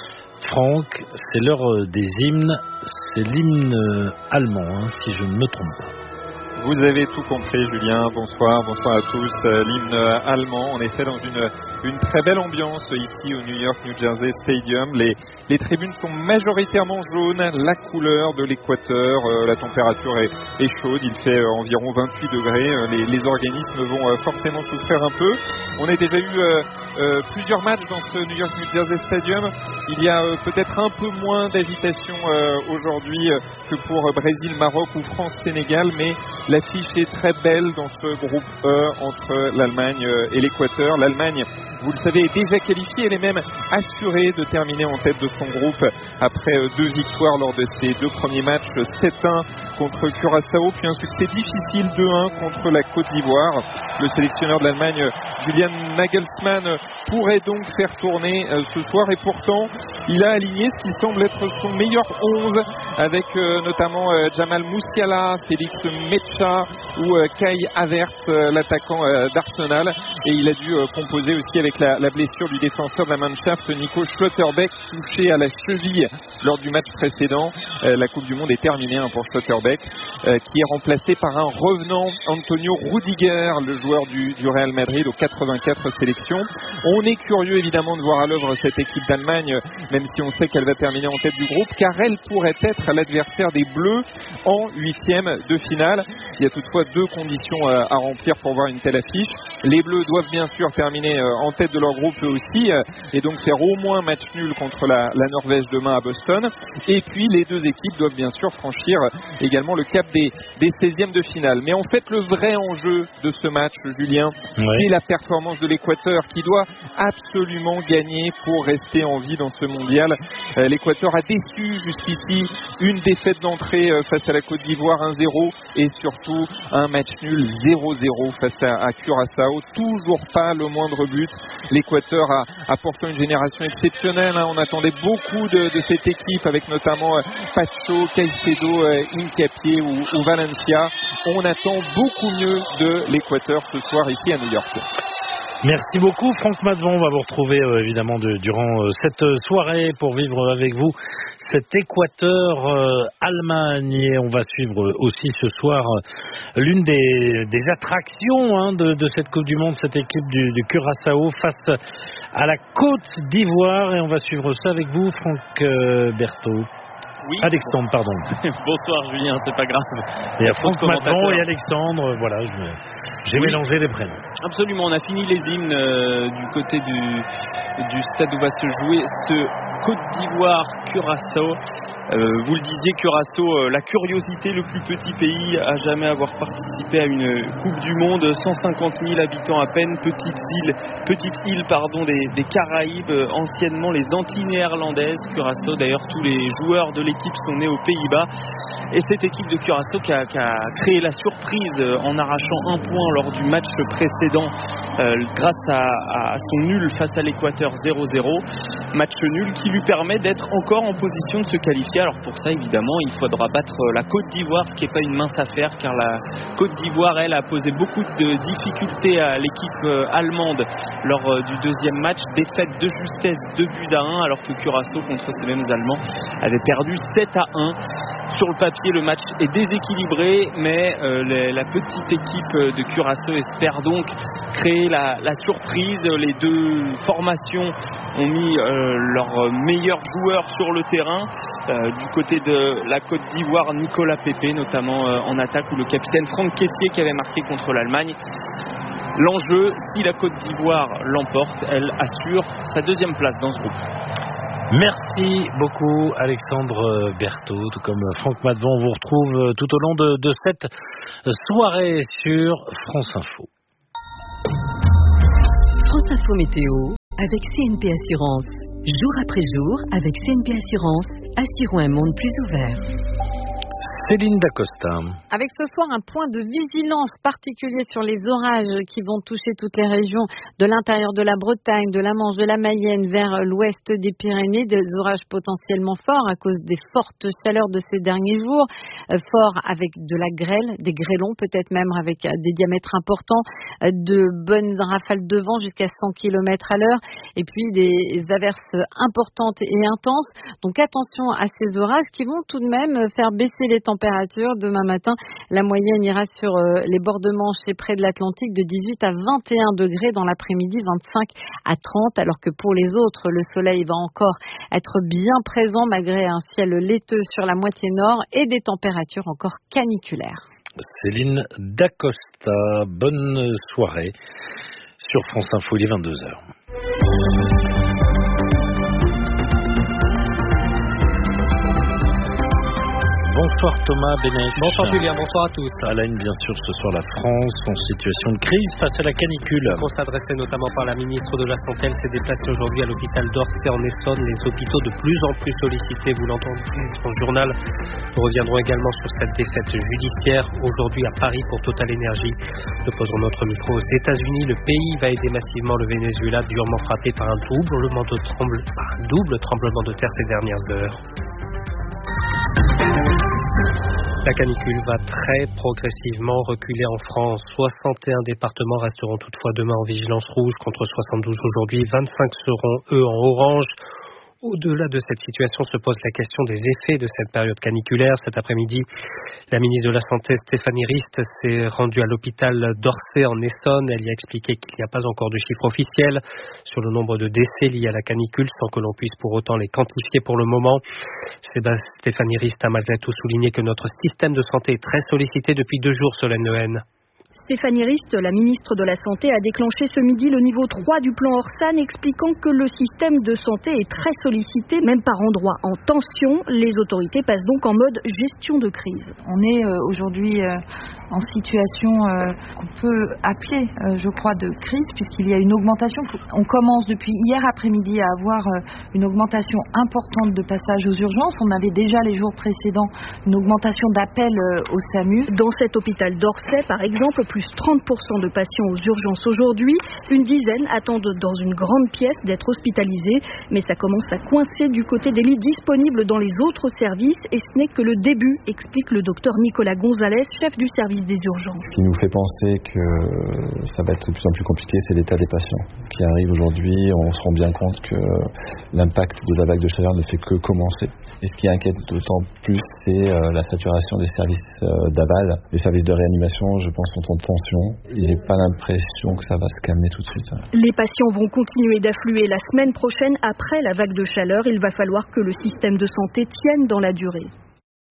[SPEAKER 1] Franck, c'est l'heure des hymnes. C'est l'hymne allemand, si je ne me trompe pas.
[SPEAKER 22] Vous avez tout compris, Julien. Bonsoir à tous. L'hymne allemand, en effet, dans une très belle ambiance ici au New York, New Jersey Stadium. Les tribunes sont majoritairement jaunes, la couleur de l'Équateur. La température est chaude, il fait environ 28 degrés. Les organismes vont forcément souffrir un peu. On a déjà eu plusieurs matchs dans ce New York, New Jersey Stadium. Il y a peut-être un peu moins d'agitation aujourd'hui que pour Brésil-Maroc ou France-Sénégal, mais l'affiche est très belle dans ce groupe E entre l'Allemagne et l'Équateur. L'Allemagne, vous le savez, est déjà qualifiée. Elle est même assurée de terminer en tête de son groupe après 2 victoires lors de ses 2 premiers matchs, 7-1 contre Curaçao, puis un succès difficile 2-1 contre la Côte d'Ivoire. Le sélectionneur de l'Allemagne, Julian Nagelsmann, pourrait donc faire tourner ce soir et pourtant il a aligné ce qui semble être son meilleur 11 avec notamment Jamal Musiala, Félix Mecha ou Kai Havertz, l'attaquant d'Arsenal, et il a dû composer aussi avec la blessure du défenseur de la Mannschaft, Nico Schlotterbeck, touché à la cheville lors du match précédent. La Coupe du Monde est terminée pour Schlotterbeck, qui est remplacé par un revenant, Antonio Rudiger, le joueur du Real Madrid aux 84 sélections. On est curieux évidemment de voir à l'œuvre cette équipe d'Allemagne, même si on sait qu'elle va terminer en tête du groupe, car elle pourrait être l'adversaire des Bleus en 8e de finale. Il y a toutefois 2 conditions à remplir pour voir une telle affiche. Les Bleus doivent bien sûr terminer en tête de leur groupe eux aussi, et donc faire au moins match nul contre la Norvège demain à Boston. Et puis les 2 équipes doivent bien sûr franchir également le cap des 16e de finale. Mais en fait, le vrai enjeu de ce match, Julien, c'est la performance de l'Équateur qui doit absolument gagner pour rester en vie dans ce mondial. L'Équateur a déçu jusqu'ici, une défaite d'entrée face à la Côte d'Ivoire 1-0 et surtout un match nul 0-0 face à Curaçao. Toujours pas le moindre but. L'Équateur a pourtant une génération exceptionnelle. On attendait beaucoup de cette équipe avec notamment Pacho, Caicedo, Hincapié ou Valencia. On attend beaucoup mieux de l'Équateur ce soir ici à New York.
[SPEAKER 1] Merci beaucoup Franck Madvon, on va vous retrouver évidemment durant cette soirée pour vivre avec vous cet Équateur-Allemagne et on va suivre aussi ce soir l'une des attractions de cette Coupe du Monde, cette équipe du Curaçao face à la Côte d'Ivoire et on va suivre ça avec vous Franck Berthaud.
[SPEAKER 23] Oui.
[SPEAKER 1] Alexandre, pardon.
[SPEAKER 23] Bonsoir Julien, c'est pas grave.
[SPEAKER 1] Et à Franck Madvon et Alexandre, voilà, j'ai mélangé les prénoms.
[SPEAKER 23] Absolument, on a fini les hymnes du côté du stade où va se jouer ce Côte d'Ivoire, Curaçao. Vous le disiez, Curaçao, la curiosité, le plus petit pays à jamais avoir participé à une Coupe du Monde, 150 000 habitants à peine, petite île des Caraïbes, anciennement les Antilles néerlandaises. Curaçao, d'ailleurs, tous les joueurs de l'équipe sont nés aux Pays-Bas. Et cette équipe de Curaçao qui a créé la surprise en arrachant un point lors du match précédent grâce à son nul face à l'Équateur 0-0. Match nul qui lui permet d'être encore en position de se qualifier. Alors pour ça, évidemment, il faudra battre la Côte d'Ivoire, ce qui n'est pas une mince affaire, car la Côte d'Ivoire, elle, a posé beaucoup de difficultés à l'équipe allemande lors du deuxième match. Défaite de justesse 2-1, alors que Curaçao, contre ces mêmes Allemands, avait perdu 7-1. Sur le papier, le match est déséquilibré, mais la petite équipe de Curaçao espère donc créer la surprise. Les deux formations ont mis leurs meilleurs joueurs sur le terrain. Du côté de la Côte d'Ivoire, Nicolas Pepe, notamment en attaque, ou le capitaine Franck Kessié qui avait marqué contre l'Allemagne. L'enjeu, si la Côte d'Ivoire l'emporte, elle assure sa deuxième place dans ce groupe.
[SPEAKER 1] Merci beaucoup Alexandre Berthaud, tout comme Franck Madvan. On vous retrouve tout au long de cette soirée sur France Info.
[SPEAKER 3] France Info Météo avec CNP Assurance. Jour après jour, avec CNP Assurance, assurons un monde plus ouvert.
[SPEAKER 1] Céline Dacosta.
[SPEAKER 7] Avec ce soir un point de vigilance particulier sur les orages qui vont toucher toutes les régions de l'intérieur de la Bretagne, de la Manche, de la Mayenne vers l'ouest des Pyrénées, des orages potentiellement forts à cause des fortes chaleurs de ces derniers jours, forts avec de la grêle, des grêlons peut-être même avec des diamètres importants, de bonnes rafales de vent jusqu'à 100 km à l'heure et puis des averses importantes et intenses. Donc attention à ces orages qui vont tout de même faire baisser les températures. Demain matin, la moyenne ira sur les bords de Manche et près de l'Atlantique de 18 à 21 degrés, dans l'après-midi 25 à 30, alors que pour les autres, le soleil va encore être bien présent malgré un ciel laiteux sur la moitié nord et des températures encore caniculaires.
[SPEAKER 1] Céline Dacosta, bonne soirée sur France Info, il est 22h. Bonsoir Thomas Benech.
[SPEAKER 2] Bonsoir Julien, bonsoir à tous.
[SPEAKER 1] À la une, bien sûr, ce soir la France en situation de crise face à la canicule.
[SPEAKER 2] Le constat dressé notamment par la ministre de la Santé, elle s'est déplacée aujourd'hui à l'hôpital d'Orsay en Essonne. Les hôpitaux de plus en plus sollicités, vous l'entendez dans ce journal. Nous reviendrons également sur cette défaite judiciaire aujourd'hui à Paris pour Total Energy. Nous poserons notre micro aux États-Unis. Le pays va aider massivement le Venezuela, durement frappé par un double tremblement de terre ces dernières heures. La canicule va très progressivement reculer en France. 61 départements resteront toutefois demain en vigilance rouge contre 72 aujourd'hui. 25 seront, eux, en orange. Au-delà de cette situation se pose la question des effets de cette période caniculaire. Cet après-midi, la ministre de la Santé, Stéphanie Rist, s'est rendue à l'hôpital d'Orsay en Essonne. Elle y a expliqué qu'il n'y a pas encore de chiffres officiels sur le nombre de décès liés à la canicule, sans que l'on puisse pour autant les quantifier pour le moment. Stéphanie Rist a malgré tout souligné que notre système de santé est très sollicité depuis 2 jours, Solène Lehen.
[SPEAKER 4] Stéphanie Rist, la ministre de la Santé, a déclenché ce midi le niveau 3 du plan Orsan, expliquant que le système de santé est très sollicité, même par endroits en tension. Les autorités passent donc en mode gestion de crise.
[SPEAKER 5] On est aujourd'hui en situation qu'on peut appeler, je crois, de crise, puisqu'il y a une augmentation. On commence depuis hier après-midi à avoir une augmentation importante de passages aux urgences. On avait déjà les jours précédents une augmentation d'appels au SAMU.
[SPEAKER 4] Dans cet hôpital d'Orsay, par exemple, plus 30% de patients aux urgences aujourd'hui. Une dizaine attendent dans une grande pièce d'être hospitalisés. Mais ça commence à coincer du côté des lits disponibles dans les autres services. Et ce n'est que le début, explique le docteur Nicolas Gonzalez, chef du service des urgences.
[SPEAKER 24] Ce qui nous fait penser que ça va être de plus en plus compliqué, c'est l'état des patients qui arrivent aujourd'hui. On se rend bien compte que l'impact de la vague de chaleur ne fait que commencer. Et ce qui inquiète d'autant plus, c'est la saturation des services d'aval. Les services de réanimation, je pense, sont en tension. Il n'est pas l'impression que ça va se calmer tout de suite.
[SPEAKER 4] Les patients vont continuer d'affluer la semaine prochaine après la vague de chaleur. Il va falloir que le système de santé tienne dans la durée.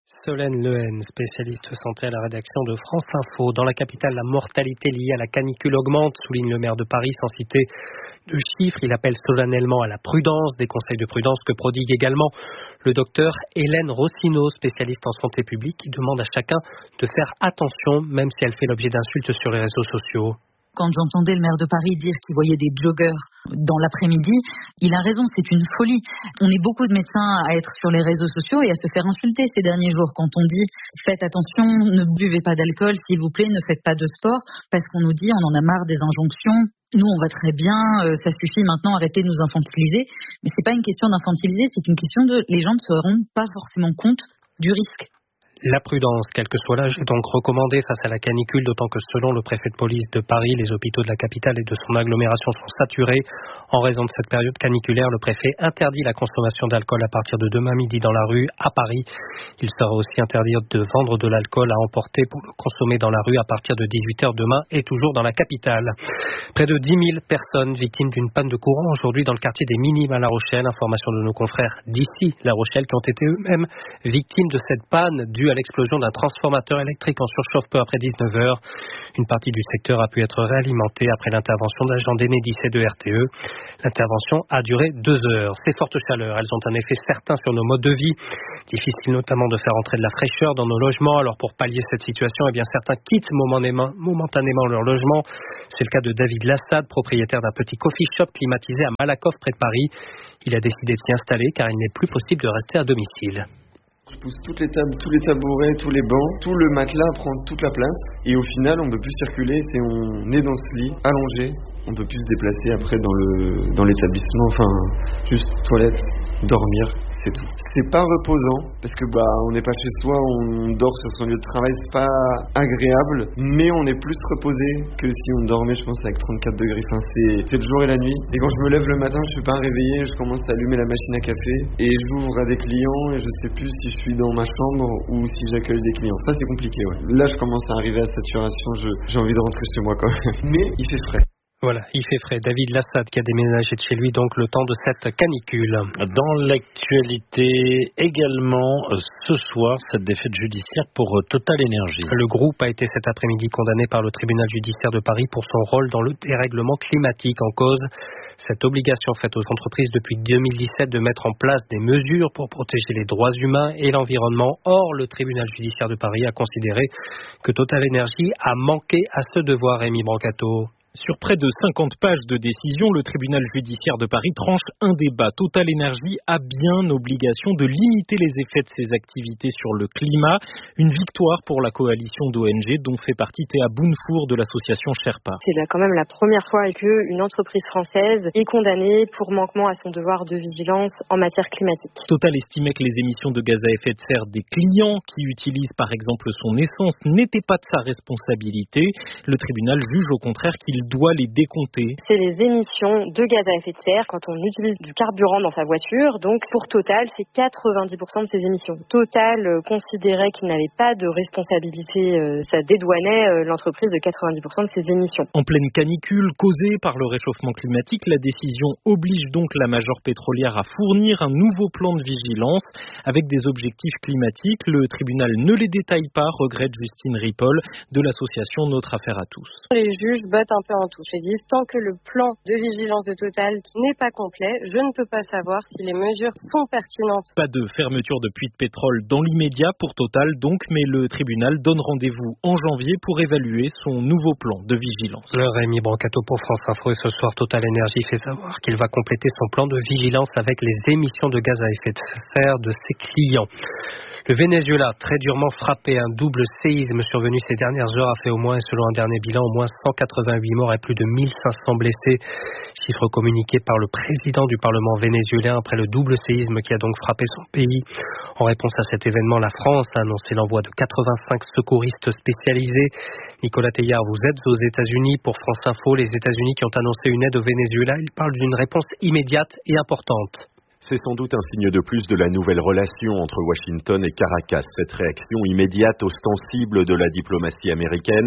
[SPEAKER 2] Solène Lehen, spécialiste santé à la rédaction de France Info. Dans la capitale, la mortalité liée à la canicule augmente, souligne le maire de Paris sans citer de chiffres. Il appelle solennellement à la prudence, des conseils de prudence que prodigue également le docteur Hélène Rossineau, spécialiste en santé publique, qui demande à chacun de faire attention, même si elle fait l'objet d'insultes sur les réseaux sociaux.
[SPEAKER 6] Quand j'entendais le maire de Paris dire qu'il voyait des joggers dans l'après-midi, il a raison, c'est une folie. On est beaucoup de médecins à être sur les réseaux sociaux et à se faire insulter ces derniers jours quand on dit « faites attention, ne buvez pas d'alcool, s'il vous plaît, ne faites pas de sport », parce qu'on nous dit on en a marre des injonctions. Nous, on va très bien, ça suffit maintenant, arrêtez de nous infantiliser. Mais c'est pas une question d'infantiliser, c'est une question de les gens ne se rendent pas forcément compte du risque.
[SPEAKER 2] La prudence, quel que soit l'âge, est donc recommandée face à la canicule, d'autant que selon le préfet de police de Paris, les hôpitaux de la capitale et de son agglomération sont saturés. En raison de cette période caniculaire, le préfet interdit la consommation d'alcool à partir de demain midi dans la rue à Paris. Il sera aussi interdit de vendre de l'alcool à emporter pour le consommer dans la rue à partir de 18h demain et toujours dans la capitale. Près de 10 000 personnes victimes d'une panne de courant aujourd'hui dans le quartier des Minimes à La Rochelle. Information de nos confrères d'ici, La Rochelle, qui ont été eux-mêmes victimes de cette panne due à l'explosion d'un transformateur électrique en surchauffe peu après 19h. Une partie du secteur a pu être réalimentée après l'intervention d'agents d'Enedis et de RTE. L'intervention a duré 2 heures. Ces fortes chaleurs, elles ont un effet certain sur nos modes de vie. Difficile notamment de faire entrer de la fraîcheur dans nos logements. Alors pour pallier cette situation, certains quittent momentanément leur logement. C'est le cas de David Lassade, propriétaire d'un petit coffee shop climatisé à Malakoff près de Paris. Il a décidé de s'y installer car il n'est plus possible de rester à domicile.
[SPEAKER 9] Je pousse toutes les tables, tous les tabourets, tous les bancs, tout le matelas prend toute la place et au final on ne peut plus circuler, on est dans ce lit, allongé, on ne peut plus se déplacer après dans l'établissement, enfin juste toilette, dormir, c'est tout. C'est pas reposant parce que on n'est pas chez soi, on dort sur son lieu de travail, c'est pas agréable, mais on est plus reposé que si on dormait, je pense, avec 34 degrés. Enfin, c'est le jour et la nuit. Et quand je me lève le matin, je suis pas réveillé, je commence à allumer la machine à café et j'ouvre à des clients et je sais plus si je suis dans ma chambre ou si j'accueille des clients. Ça, c'est compliqué, ouais. Là, je commence à arriver à saturation, j'ai envie de rentrer chez moi quand même. Mais il fait frais.
[SPEAKER 2] Voilà, il fait frais. David Lassade qui a déménagé de chez lui donc le temps de cette canicule.
[SPEAKER 1] Dans l'actualité également, ce soir, cette défaite judiciaire pour Total Énergie.
[SPEAKER 2] Le groupe a été cet après-midi condamné par le tribunal judiciaire de Paris pour son rôle dans le dérèglement climatique. En cause, cette obligation faite aux entreprises depuis 2017 de mettre en place des mesures pour protéger les droits humains et l'environnement. Or, le tribunal judiciaire de Paris a considéré que Total Énergie a manqué à ce devoir, Rémi Brancato.
[SPEAKER 12] Sur près de 50 pages de décision, le tribunal judiciaire de Paris tranche un débat. Total Énergie a bien obligation de limiter les effets de ses activités sur le climat. Une victoire pour la coalition d'ONG dont fait partie Théa Bounfour de l'association Sherpa.
[SPEAKER 13] C'est quand même la première fois qu'une entreprise française est condamnée pour manquement à son devoir de vigilance en matière climatique.
[SPEAKER 12] Total estimait que les émissions de gaz à effet de serre des clients qui utilisent par exemple son essence n'étaient pas de sa responsabilité. Le tribunal juge au contraire qu'il doit les décompter.
[SPEAKER 13] C'est les émissions de gaz à effet de serre quand on utilise du carburant dans sa voiture. Donc pour Total, c'est 90% de ces émissions. Total considérait qu'il n'avait pas de responsabilité. Ça dédouanait l'entreprise de 90% de ses émissions.
[SPEAKER 12] En pleine canicule causée par le réchauffement climatique, la décision oblige donc la major pétrolière à fournir un nouveau plan de vigilance avec des objectifs climatiques. Le tribunal ne les détaille pas, regrette Justine Ripoll de l'association Notre Affaire à tous.
[SPEAKER 13] Les juges bottent un peu en touche et disent tant que le plan de vigilance de Total n'est pas complet, je ne peux pas savoir si les mesures sont pertinentes.
[SPEAKER 12] Pas de fermeture de puits de pétrole dans l'immédiat pour Total donc, mais le tribunal donne rendez-vous en janvier pour évaluer son nouveau plan de vigilance.
[SPEAKER 2] Rémi Brancato pour France Info et ce soir Total Énergie fait savoir qu'il va compléter son plan de vigilance avec les émissions de gaz à effet de serre de ses clients. Le Venezuela, très durement frappé, un double séisme survenu ces dernières heures a fait au moins, selon un dernier bilan, au moins 188 morts et plus de 1500 blessés. Chiffre communiqué par le président du Parlement vénézuélien après le double séisme qui a donc frappé son pays. En réponse à cet événement, la France a annoncé l'envoi de 85 secouristes spécialisés. Nicolas Teillard, vous êtes aux États-Unis pour France Info. Les États-Unis qui ont annoncé une aide au Venezuela, ils parlent d'une réponse immédiate et importante.
[SPEAKER 25] C'est sans doute un signe de plus de la nouvelle relation entre Washington et Caracas. Cette réaction immédiate, ostensible de la diplomatie américaine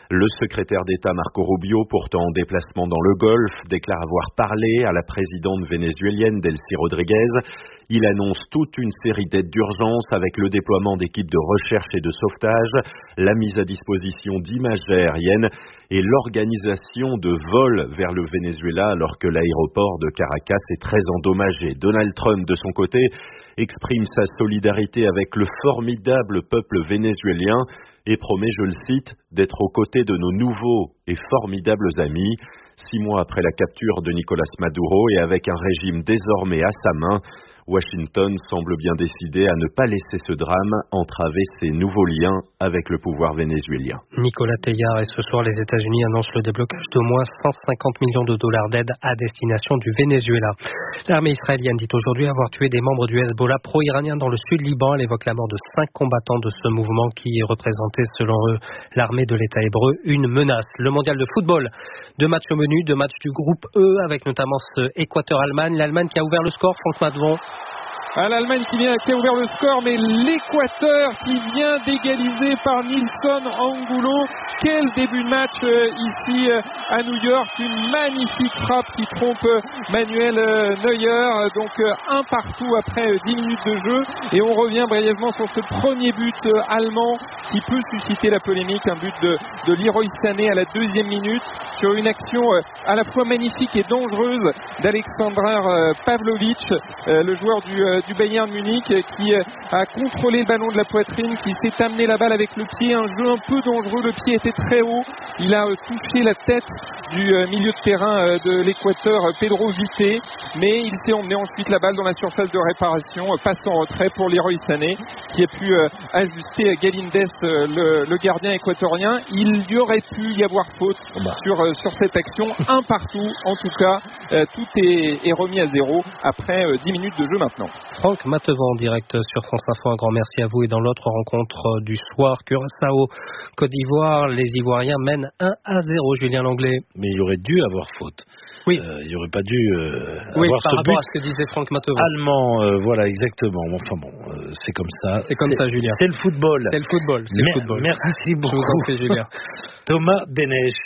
[SPEAKER 25] Le secrétaire d'État Marco Rubio, pourtant en déplacement dans le Golfe, déclare avoir parlé à la présidente vénézuélienne Delcy Rodriguez. Il annonce toute une série d'aides d'urgence avec le déploiement d'équipes de recherche et de sauvetage, la mise à disposition d'images aériennes et l'organisation de vols vers le Venezuela alors que l'aéroport de Caracas est très endommagé. Donald Trump, de son côté, exprime sa solidarité avec le formidable peuple vénézuélien et promet, je le cite, d'être aux côtés de nos nouveaux et formidables amis. 6 mois après la capture de Nicolás Maduro et avec un régime désormais à sa main, Washington semble bien décidé à ne pas laisser ce drame entraver ses nouveaux liens avec le pouvoir vénézuélien.
[SPEAKER 2] Nicolas Teilhard, et ce soir les États-Unis annoncent le déblocage d'au moins 150 millions de dollars d'aide à destination du Venezuela. L'armée israélienne dit aujourd'hui avoir tué des membres du Hezbollah pro-iranien dans le sud Liban. Elle évoque la mort de 5 combattants de ce mouvement qui représentait selon eux l'armée de l'État hébreu une menace. Le mondial de football, 2 matchs au menu, 2 matchs du groupe E avec notamment ce Équateur-Allemagne. L'Allemagne qui a ouvert le score, Franck Matvon.
[SPEAKER 22] L'Allemagne qui a ouvert le score, mais l'Équateur qui vient d'égaliser par Nilson Angulo. Quel début de match ici à New York. Une magnifique frappe qui trompe Manuel Neuer. Donc un partout après 10 minutes de jeu. Et on revient brièvement sur ce premier but allemand qui peut susciter la polémique. Un but de Leroy Sané à la 2e minute sur une action à la fois magnifique et dangereuse d'Alexander Pavlovic, le joueur du Bayern Munich, qui a contrôlé le ballon de la poitrine, qui s'est amené la balle avec le pied, un jeu un peu dangereux, le pied était très haut, il a touché la tête du milieu de terrain de l'Équateur, Pedro Vite, mais il s'est emmené ensuite la balle dans la surface de réparation, passe en retrait pour Leroy Sané, qui a pu ajuster Galíndez, le gardien équatorien. Il y aurait pu y avoir faute sur cette action, un partout en tout cas, tout est remis à zéro après 10 minutes de jeu maintenant.
[SPEAKER 2] Franck Mattevant en direct sur France Info, un grand merci à vous. Et dans l'autre rencontre du soir, Curaçao, Côte d'Ivoire, les Ivoiriens mènent 1-0, Julien Langlais.
[SPEAKER 1] Mais il aurait dû avoir faute.
[SPEAKER 2] Oui.
[SPEAKER 1] Il n'y aurait pas dû avoir
[SPEAKER 2] par
[SPEAKER 1] ce
[SPEAKER 2] rapport
[SPEAKER 1] but
[SPEAKER 2] à ce que disait Franck Mattevant.
[SPEAKER 1] Allemand, voilà, exactement. Enfin bon, c'est comme ça.
[SPEAKER 2] C'est comme ça, Julien.
[SPEAKER 1] C'est le football.
[SPEAKER 2] C'est le football. C'est le football.
[SPEAKER 1] Merci beaucoup.
[SPEAKER 2] Je vous en prie, Julien.
[SPEAKER 1] Thomas Benech.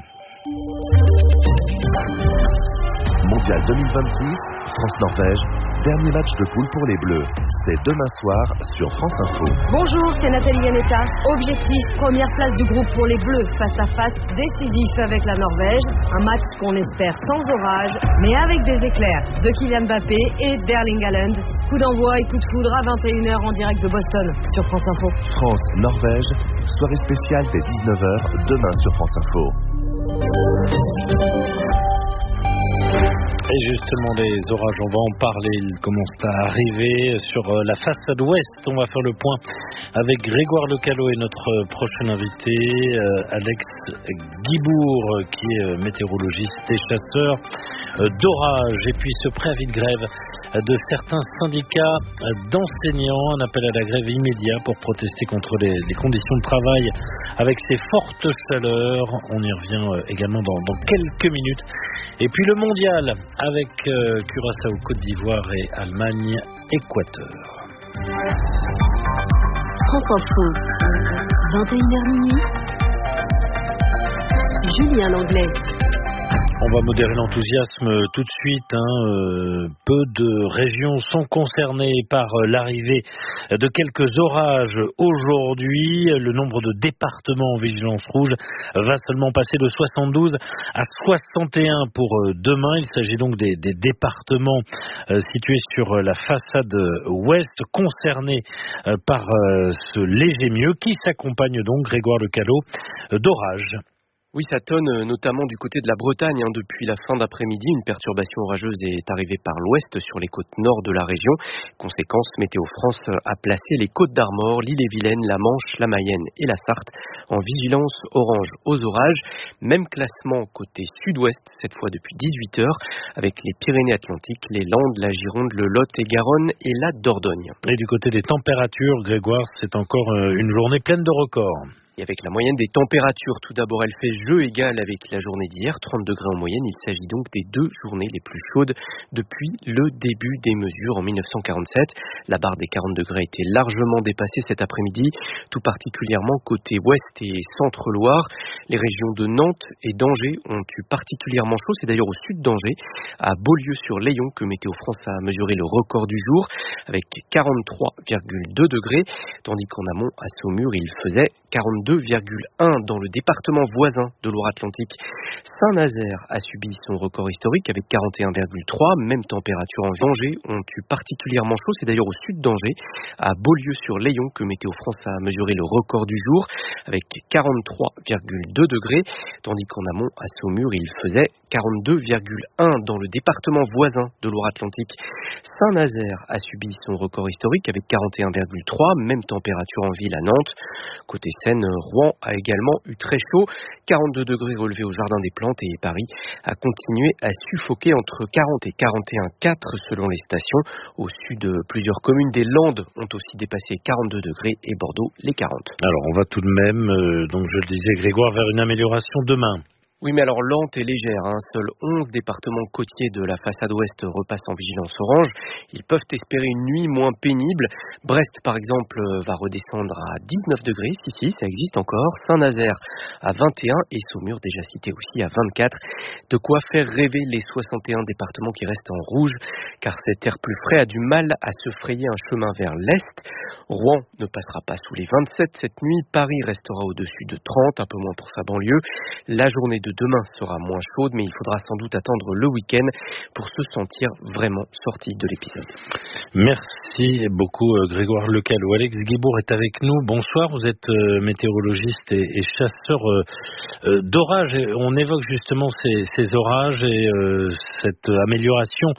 [SPEAKER 8] Mondial 2026, France-Norvège, dernier match de poule pour les Bleus. C'est demain soir sur France Info.
[SPEAKER 10] Bonjour, c'est Nathalie Yanetta. Objectif, première place du groupe pour les Bleus, face à face décisif avec la Norvège. Un match qu'on espère sans orage, mais avec des éclairs de Kylian Mbappé et d'Erling Haaland. Coup d'envoi et coup de foudre à 21h en direct de Boston sur France Info.
[SPEAKER 8] France-Norvège, soirée spéciale dès 19h, demain sur France Info.
[SPEAKER 1] Et justement, les orages, on va en parler, ils commencent à arriver sur la façade ouest. On va faire le point avec Grégoire Lecalot et notre prochain invité, Alex Guibourg, qui est météorologiste et chasseur d'orage. Et puis ce préavis de grève de certains syndicats d'enseignants, un appel à la grève immédiat pour protester contre les conditions de travail avec ces fortes chaleurs. On y revient également dans quelques minutes. Et puis le mondial avec Curaçao, Côte d'Ivoire et Allemagne, Équateur.
[SPEAKER 3] France Info, 21h minuit. Julien Langlais.
[SPEAKER 1] On va modérer l'enthousiasme tout de suite. Peu de régions sont concernées par l'arrivée de quelques orages aujourd'hui. Le nombre de départements en vigilance rouge va seulement passer de 72 à 61 pour demain. Il s'agit donc des départements situés sur la façade ouest concernés par ce léger mieux qui s'accompagne donc, Grégoire Lecalot, d'orages.
[SPEAKER 11] Oui, ça tonne notamment du côté de la Bretagne. Depuis la fin d'après-midi, une perturbation orageuse est arrivée par l'ouest sur les côtes nord de la région. Conséquence, Météo France a placé les Côtes d'Armor, l'Ille-et-Vilaine, la Manche, la Mayenne et la Sarthe en vigilance orange aux orages. Même classement côté sud-ouest, cette fois depuis 18 heures, avec les Pyrénées-Atlantiques, les Landes, la Gironde, le Lot et Garonne et la Dordogne.
[SPEAKER 1] Et du côté des températures, Grégoire, c'est encore une journée pleine de records.
[SPEAKER 11] Et avec la moyenne des températures, tout d'abord, elle fait jeu égal avec la journée d'hier, 30 degrés en moyenne. Il s'agit donc des 2 journées les plus chaudes depuis le début des mesures en 1947. La barre des 40 degrés a été largement dépassée cet après-midi, tout particulièrement côté ouest et centre-Loire. Les régions de Nantes et d'Angers ont eu particulièrement chaud. C'est d'ailleurs au sud d'Angers, à Beaulieu-sur-Layon, que Météo France a mesuré le record du jour, avec 43,2 degrés, tandis qu'en amont, à Saumur, il faisait 42,1 dans le département voisin de Loire-Atlantique. Saint-Nazaire a subi son record historique avec 41,3. Même température en Angers ont eu particulièrement chaud. C'est d'ailleurs au sud d'Angers, à Beaulieu-sur-Layon, que Météo France a mesuré le record du jour avec 43,2 degrés, tandis qu'en amont, à Saumur, il faisait 42,1 dans le département voisin de Loire-Atlantique. Saint-Nazaire a subi son record historique avec 41,3. Même température en ville à Nantes. Côté Seine, Rouen a également eu très chaud, 42 degrés relevés au Jardin des Plantes, et Paris a continué à suffoquer entre 40 et 41,4 selon les stations. Au sud, plusieurs communes des Landes ont aussi dépassé 42 degrés et Bordeaux les 40.
[SPEAKER 1] Alors on va tout de même, donc je le disais Grégoire, vers une amélioration demain.
[SPEAKER 11] Oui, mais alors lente et légère. Seuls 11 départements côtiers de la façade ouest repassent en vigilance orange. Ils peuvent espérer une nuit moins pénible. Brest, par exemple, va redescendre à 19 degrés. Si, ça existe encore. Saint-Nazaire à 21 et Saumur, déjà cité aussi, à 24. De quoi faire rêver les 61 départements qui restent en rouge, car cet air plus frais a du mal à se frayer un chemin vers l'est. Rouen ne passera pas sous les 27 cette nuit. Paris restera au-dessus de 30, un peu moins pour sa banlieue. La journée de demain sera moins chaude, mais il faudra sans doute attendre le week-end pour se sentir vraiment sorti de l'épisode.
[SPEAKER 1] Merci beaucoup Grégoire Lecalou. Alex Guibourg est avec nous. Bonsoir, vous êtes météorologiste et chasseur d'orages. On évoque justement ces orages et cette amélioration